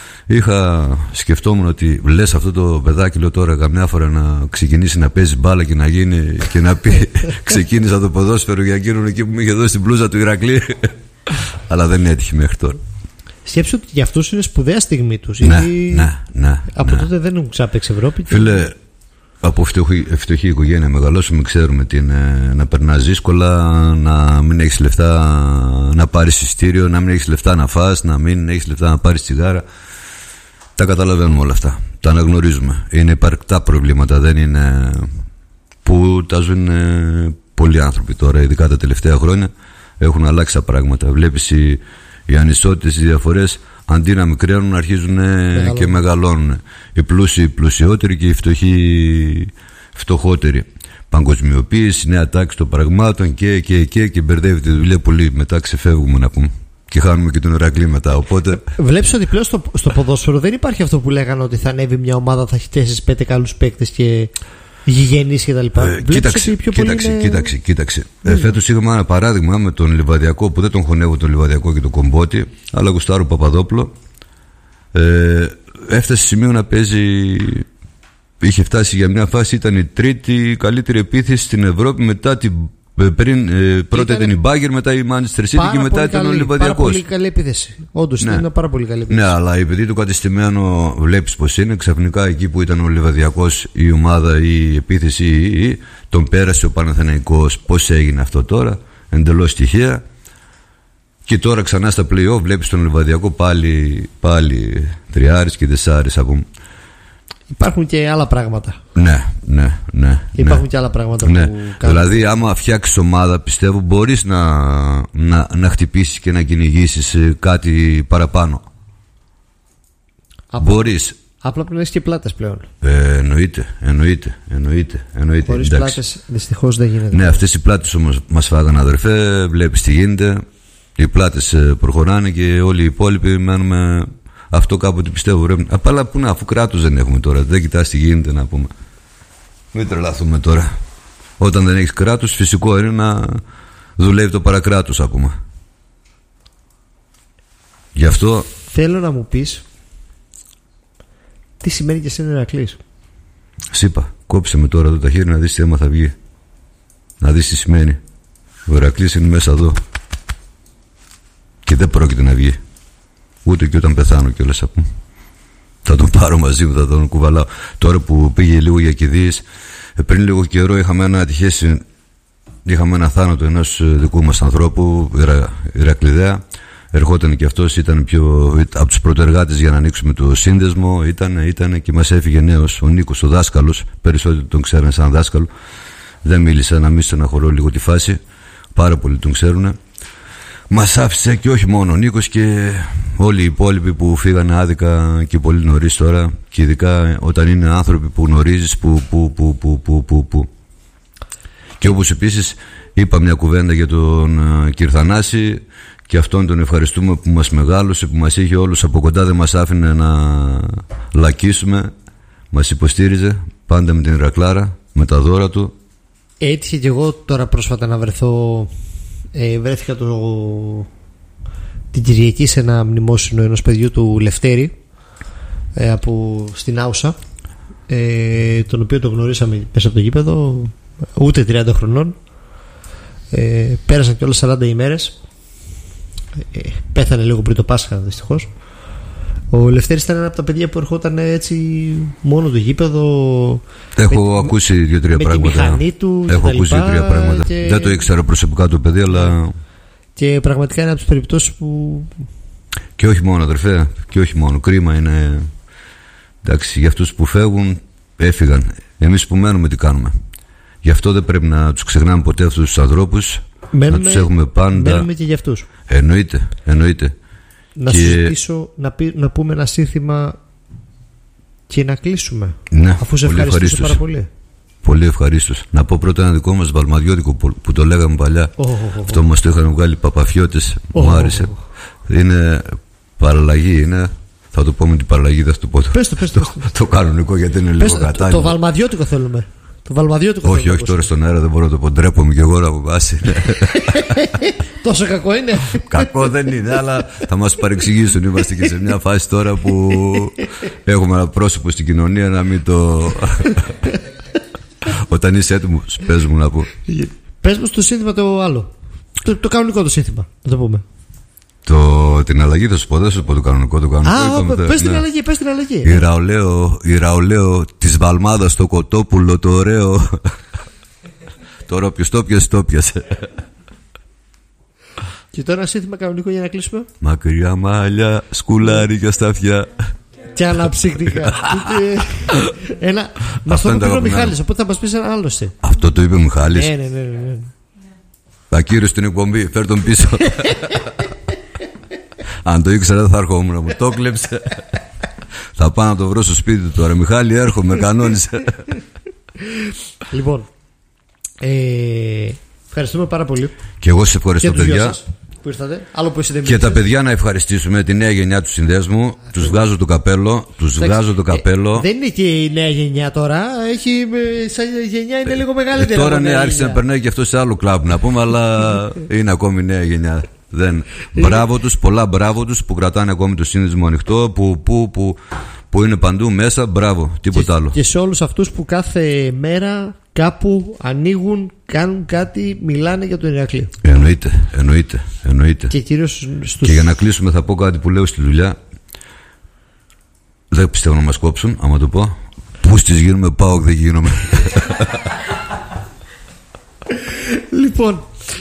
Σκεφτόμουν ότι λες αυτό το παιδάκι, λέω τώρα καμιά φορά να ξεκινήσει να παίζει μπάλα και να γίνει και να πει ξεκίνησα το ποδόσφαιρο για εκείνον εκεί που μου είχε δώσει την μπλούζα του Ηρακλή. Αλλά δεν έτυχε μέχρι τώρα.
Σκέψου ότι για αυτούς είναι σπουδαία στιγμή τους.
Ναι.
Από τότε δεν έχουν ξάπαιξει Ευρώπη.
Φίλε, από φτωχή οικογένεια μεγαλώσαμε, ξέρουμε τι είναι να περνάς δύσκολα, να μην έχεις λεφτά να πάρεις εισιτήριο, να μην έχεις λεφτά να φας, να μην έχεις λεφτά να πάρεις τσιγάρα. Τα καταλαβαίνουμε όλα αυτά. Τα αναγνωρίζουμε. Είναι υπαρκτά προβλήματα, δεν είναι που τα ζουν πολλοί άνθρωποι τώρα, ειδικά τα τελευταία χρόνια. Έχουν αλλάξει τα πράγματα. Βλέπεις οι ανισότητες, οι διαφορές αντί να μικραίνουν αρχίζουν και μεγαλώνουν. Οι πλούσιοι πλουσιότεροι και οι φτωχοί φτωχότεροι. Παγκοσμιοποίηση, νέα τάξη των πραγμάτων και μπερδεύει τη δουλειά πολύ. Μετά ξεφεύγουμε να πούμε. Και χάνουμε και τον Ηρακλή μετά. Οπότε.
Βλέπεις ότι πλέον στο ποδόσφαιρο δεν υπάρχει αυτό που λέγανε ότι θα ανέβει μια ομάδα, θα έχει 4-5 καλούς παίκτες και γηγενείς και τα λοιπά.
Κοίταξε. Φέτος είχαμε ένα παράδειγμα με τον Λιβαδιακό, που δεν τον χωνεύω τον Λιβαδιακό και τον Κομπότη, αλλά Γουστάρο Παπαδόπουλο. Έφτασε σημείο να παίζει. Είχε φτάσει για μια φάση, ήταν η τρίτη καλύτερη επίθεση στην Ευρώπη μετά την. Πρώτα ήταν η Μπάγκερ, μετά η Manchester City και μετά ήταν ο Λιβαδιακός.
Πάρα πολύ καλή επίθεση. Όντως ήταν μια πάρα πολύ καλή επίθεση.
Ναι, αλλά επειδή το κατεστημένο βλέπεις πως είναι, ξαφνικά εκεί που ήταν ο Λιβαδιακός, η ομάδα, η επίθεση, τον πέρασε ο Παναθηναϊκός. Πώς έγινε αυτό τώρα, εντελώς τυχαία. Και τώρα ξανά στα play-off βλέπεις τον Λιβαδιακό πάλι τριάρις και τεσσάρις από.
Υπάρχουν και άλλα πράγματα.
Ναι.
Υπάρχουν και άλλα πράγματα που κάνουν.
Δηλαδή, άμα φτιάξεις ομάδα, πιστεύω μπορείς να χτυπήσεις και να κυνηγήσεις κάτι παραπάνω. Μπορείς.
Απλά πρέπει να έχεις και πλάτες πλέον.
Εννοείται.
Χωρίς πλάτες δυστυχώς δεν γίνεται.
Ναι, αυτές οι πλάτες όμως μας φάγανε, αδερφέ. Βλέπεις τι γίνεται. Οι πλάτες προχωράνε και όλοι οι υπόλοιποι μένουμε. Αυτό κάποτε πιστεύω πρέπει. Απαλά που να, αφού κράτος δεν έχουμε τώρα. Δεν κοιτάς τι γίνεται να πούμε. Μην τρελαθούμε τώρα. Όταν δεν έχεις κράτος, φυσικό είναι να δουλεύει το παρακράτος, α πούμε. Γι' αυτό.
Θέλω να μου πεις τι σημαίνει και εσένα Ηρακλής.
Σ' είπα, κόψε με τώρα εδώ τα χέρια να δεις τι αίμα θα βγει. Να δεις τι σημαίνει. Ο Ηρακλής είναι μέσα εδώ. Και δεν πρόκειται να βγει. Ούτε και όταν πεθάνω κιόλας, α πούμε. Θα τον πάρω μαζί μου, θα τον κουβαλάω. Τώρα που πήγε λίγο για κηδείες, πριν λίγο καιρό είχαμε ένα θάνατο ενός δικού μας ανθρώπου, Ηρακλειδέα. Ερχόταν και αυτός, ήταν από τους πρωτοεργάτες για να ανοίξουμε το σύνδεσμο. Ήταν και μας έφυγε νέος, ο Νίκος, ο δάσκαλος. Περισσότεροι τον ξέρουν σαν δάσκαλο. Δεν μίλησα, να μην στεναχωρώ λίγο τη φάση. Πάρα πολλοί τον ξέρουν. Μας άφησε και όχι μόνο ο Νίκος και όλοι οι υπόλοιποι που φύγανε άδικα και πολύ νωρίς τώρα. Και ειδικά όταν είναι άνθρωποι που γνωρίζεις που. Και όπως επίσης είπα μια κουβέντα για τον Κυρθανάση, και αυτόν τον ευχαριστούμε που μας μεγάλωσε, που μας είχε όλους από κοντά, δεν μας άφηνε να λακίσουμε, μας υποστήριζε πάντα με την Ηρακλάρα, με τα δώρα του.
Έτυχε και εγώ τώρα πρόσφατα να βρεθώ, βρέθηκα την Κυριακή σε ένα μνημόσυνο ενός παιδιού του Λευτέρη, στην Άουσα, τον οποίο το γνωρίσαμε μέσα από το γήπεδο, ούτε 30 χρονών, πέρασαν και όλες 40 ημέρες, πέθανε λίγο πριν το Πάσχα δυστυχώς. Ο Λευτέρης ήταν ένα από τα παιδιά που ερχόταν έτσι μόνο το γήπεδο.
Έχω ακούσει 2-3 πράγματα.
Τη μηχανή του.
Έχω ακούσει 2-3 πράγματα. Και... δεν το ήξερα προσωπικά το παιδί, αλλά.
Και πραγματικά είναι από τις περιπτώσεις που.
Και όχι μόνο, αδερφέ, και όχι μόνο. Κρίμα είναι. Εντάξει, για αυτούς που φεύγουν, έφυγαν. Εμείς που μένουμε, τι κάνουμε? Γι' αυτό δεν πρέπει να τους ξεχνάμε ποτέ αυτούς τους ανθρώπους. Να τους έχουμε πάντα.
Μένουμε και για αυτούς.
Εννοείται.
Να σου ζητήσω να πούμε ένα σύνθημα και να κλείσουμε.
Ναι,
αφού σε ευχαριστήσω πάρα πολύ.
Πολύ ευχαρίστως. Να πω πρώτα ένα δικό μας βαλμαδιώτικο που το λέγαμε παλιά. Αυτό μας το είχαν βγάλει Παπαφιώτες. Μου άρεσε. Είναι παραλλαγή, είναι. Θα το πω με την παραλλαγή, θα το πω.
Πες
το κανονικό, γιατί είναι λίγο κατάλληλο.
Το βαλμαδιώτικο θέλουμε.
Όχι, τώρα στον αέρα δεν μπορώ να το πω. Ντρέπομαι και εγώ να αποβάσει.
Τόσο κακό είναι?
Κακό δεν είναι, αλλά θα μας παρεξηγήσουν. Είμαστε και σε μια φάση τώρα που έχουμε ένα πρόσωπο στην κοινωνία να μην το. Όταν είσαι έτοιμος, πες μου να πω.
Πες μου στο σύνθημα το άλλο. Το κανονικό το σύνθημα, να το πούμε.
Την αλλαγή θα σου πω, δεν σου πω το κανονικό.
Πες την αλλαγή, πες την αλλαγή.
Η Ραολέο της Βαλμάδας, το κοτόπουλο, το ωραίο. Τώρα όποιος το πιασε.
Και τώρα ένα σύνθημα κανονικό για να κλείσουμε.
Μακριά μαλλιά, σκουλάρια στα αυτιά.
Και αναψύκτικα. Μας το είπε ο Μιχάλης, οπότε θα μας πεις ένα άλλο.
Αυτό το είπε ο Μιχάλης.
Ναι.
Ακύρωσε την εκπομπή, φέρ τον πίσω. Αν το ήξερα δεν θα ερχόμουν, μου το κλέψε. Θα πάω να το βρω στο σπίτι του τώρα. Μιχάλη, έρχομαι, κανόνισε.
Λοιπόν, ευχαριστούμε πάρα πολύ.
Και εγώ σε ευχαριστώ, παιδιά.
Που ήρθατε. Άλλο που
και τα παιδιά να ευχαριστήσουμε τη νέα γενιά του συνδέσμου. Τους βγάζω το καπέλο. Δεν
είναι και η νέα γενιά τώρα. Σαν γενιά είναι λίγο μεγαλύτερη.
Τώρα ναι, άρχισε να περνάει και αυτό σε άλλο κλαμπ να πούμε, αλλά είναι ακόμη νέα γενιά. Μπράβο τους, πολλά μπράβο τους που κρατάνε ακόμη το σύνδεσμο ανοιχτό, που είναι παντού μέσα. Μπράβο, τίποτα άλλο.
Και σε όλους αυτούς που κάθε μέρα κάπου ανοίγουν, κάνουν κάτι, μιλάνε για τον Ηρακλή.
Εννοείται.
Και κυρίως στους...
Και για να κλείσουμε θα πω κάτι που λέω στη δουλειά. Δεν πιστεύω να μας κόψουν, άμα το πω. Πού στις γίνουμε, ΠΑΟΚ δεν γίνομαι.
Λοιπόν,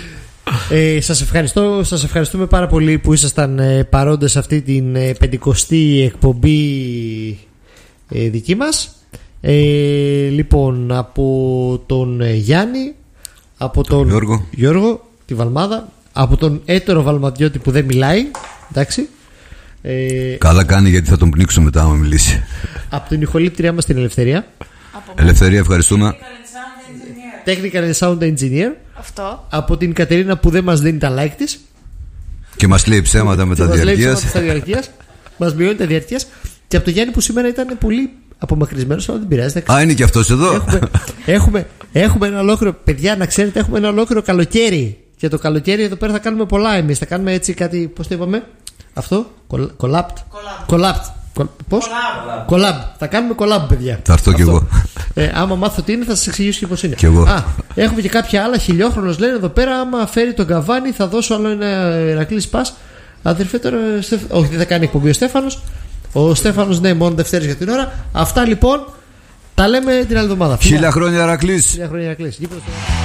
σας ευχαριστούμε πάρα πολύ που ήσασταν παρόντες σε αυτή την 50η εκπομπή δική μας. Λοιπόν, από τον Γιάννη, από τον Γιώργο, τη Βαλμάδα, από τον έτερο Βαλμαδιώτη που δεν μιλάει, εντάξει.
Καλά κάνει, γιατί θα τον πνίξω μετά άμα μιλήσει.
Από την ηχολήπτριά μας την Ελευθερία.
Ελευθερία, ευχαριστούμε.
Technical and Sound Engineer.
Αυτό.
Από την Κατερίνα που δεν μας δίνει τα like της
και μας λέει ψέματα με τα διαρκείας.
Μας μειώνει τα διαρκείας. Και από τον Γιάννη που σήμερα ήταν πολύ απομακρυσμένος, αλλά δεν πειράζει.
Είναι και αυτός εδώ.
Έχουμε ένα ολόκληρο, παιδιά, να ξέρετε, έχουμε ένα ολόκληρο καλοκαίρι. Και το καλοκαίρι εδώ πέρα θα κάνουμε πολλά εμείς. Θα κάνουμε έτσι κάτι, πώς το είπαμε αυτό, collab. Πώς? Collab. Θα κάνουμε collab, παιδιά.
Θα έρθω κι εγώ.
Άμα μάθω τι είναι, θα σας εξηγήσω και πώς είναι.
Κι εγώ.
Έχουμε και κάποια άλλα. Χιλιόχρονος λένε εδώ πέρα. Άμα φέρει τον Καβάνι, θα δώσω άλλο ένα Ηρακλή Σπάς. Αδερφέ τώρα. Όχι, δεν θα κάνει εκπομπή ο Στέφανος. Ο Στέφανος, ναι, μόνο Δευτέρες για την ώρα. Αυτά λοιπόν. Τα λέμε την άλλη εβδομάδα.
1000 χρόνια Ηρακλής.
1000 χρόνια Ηρακλής.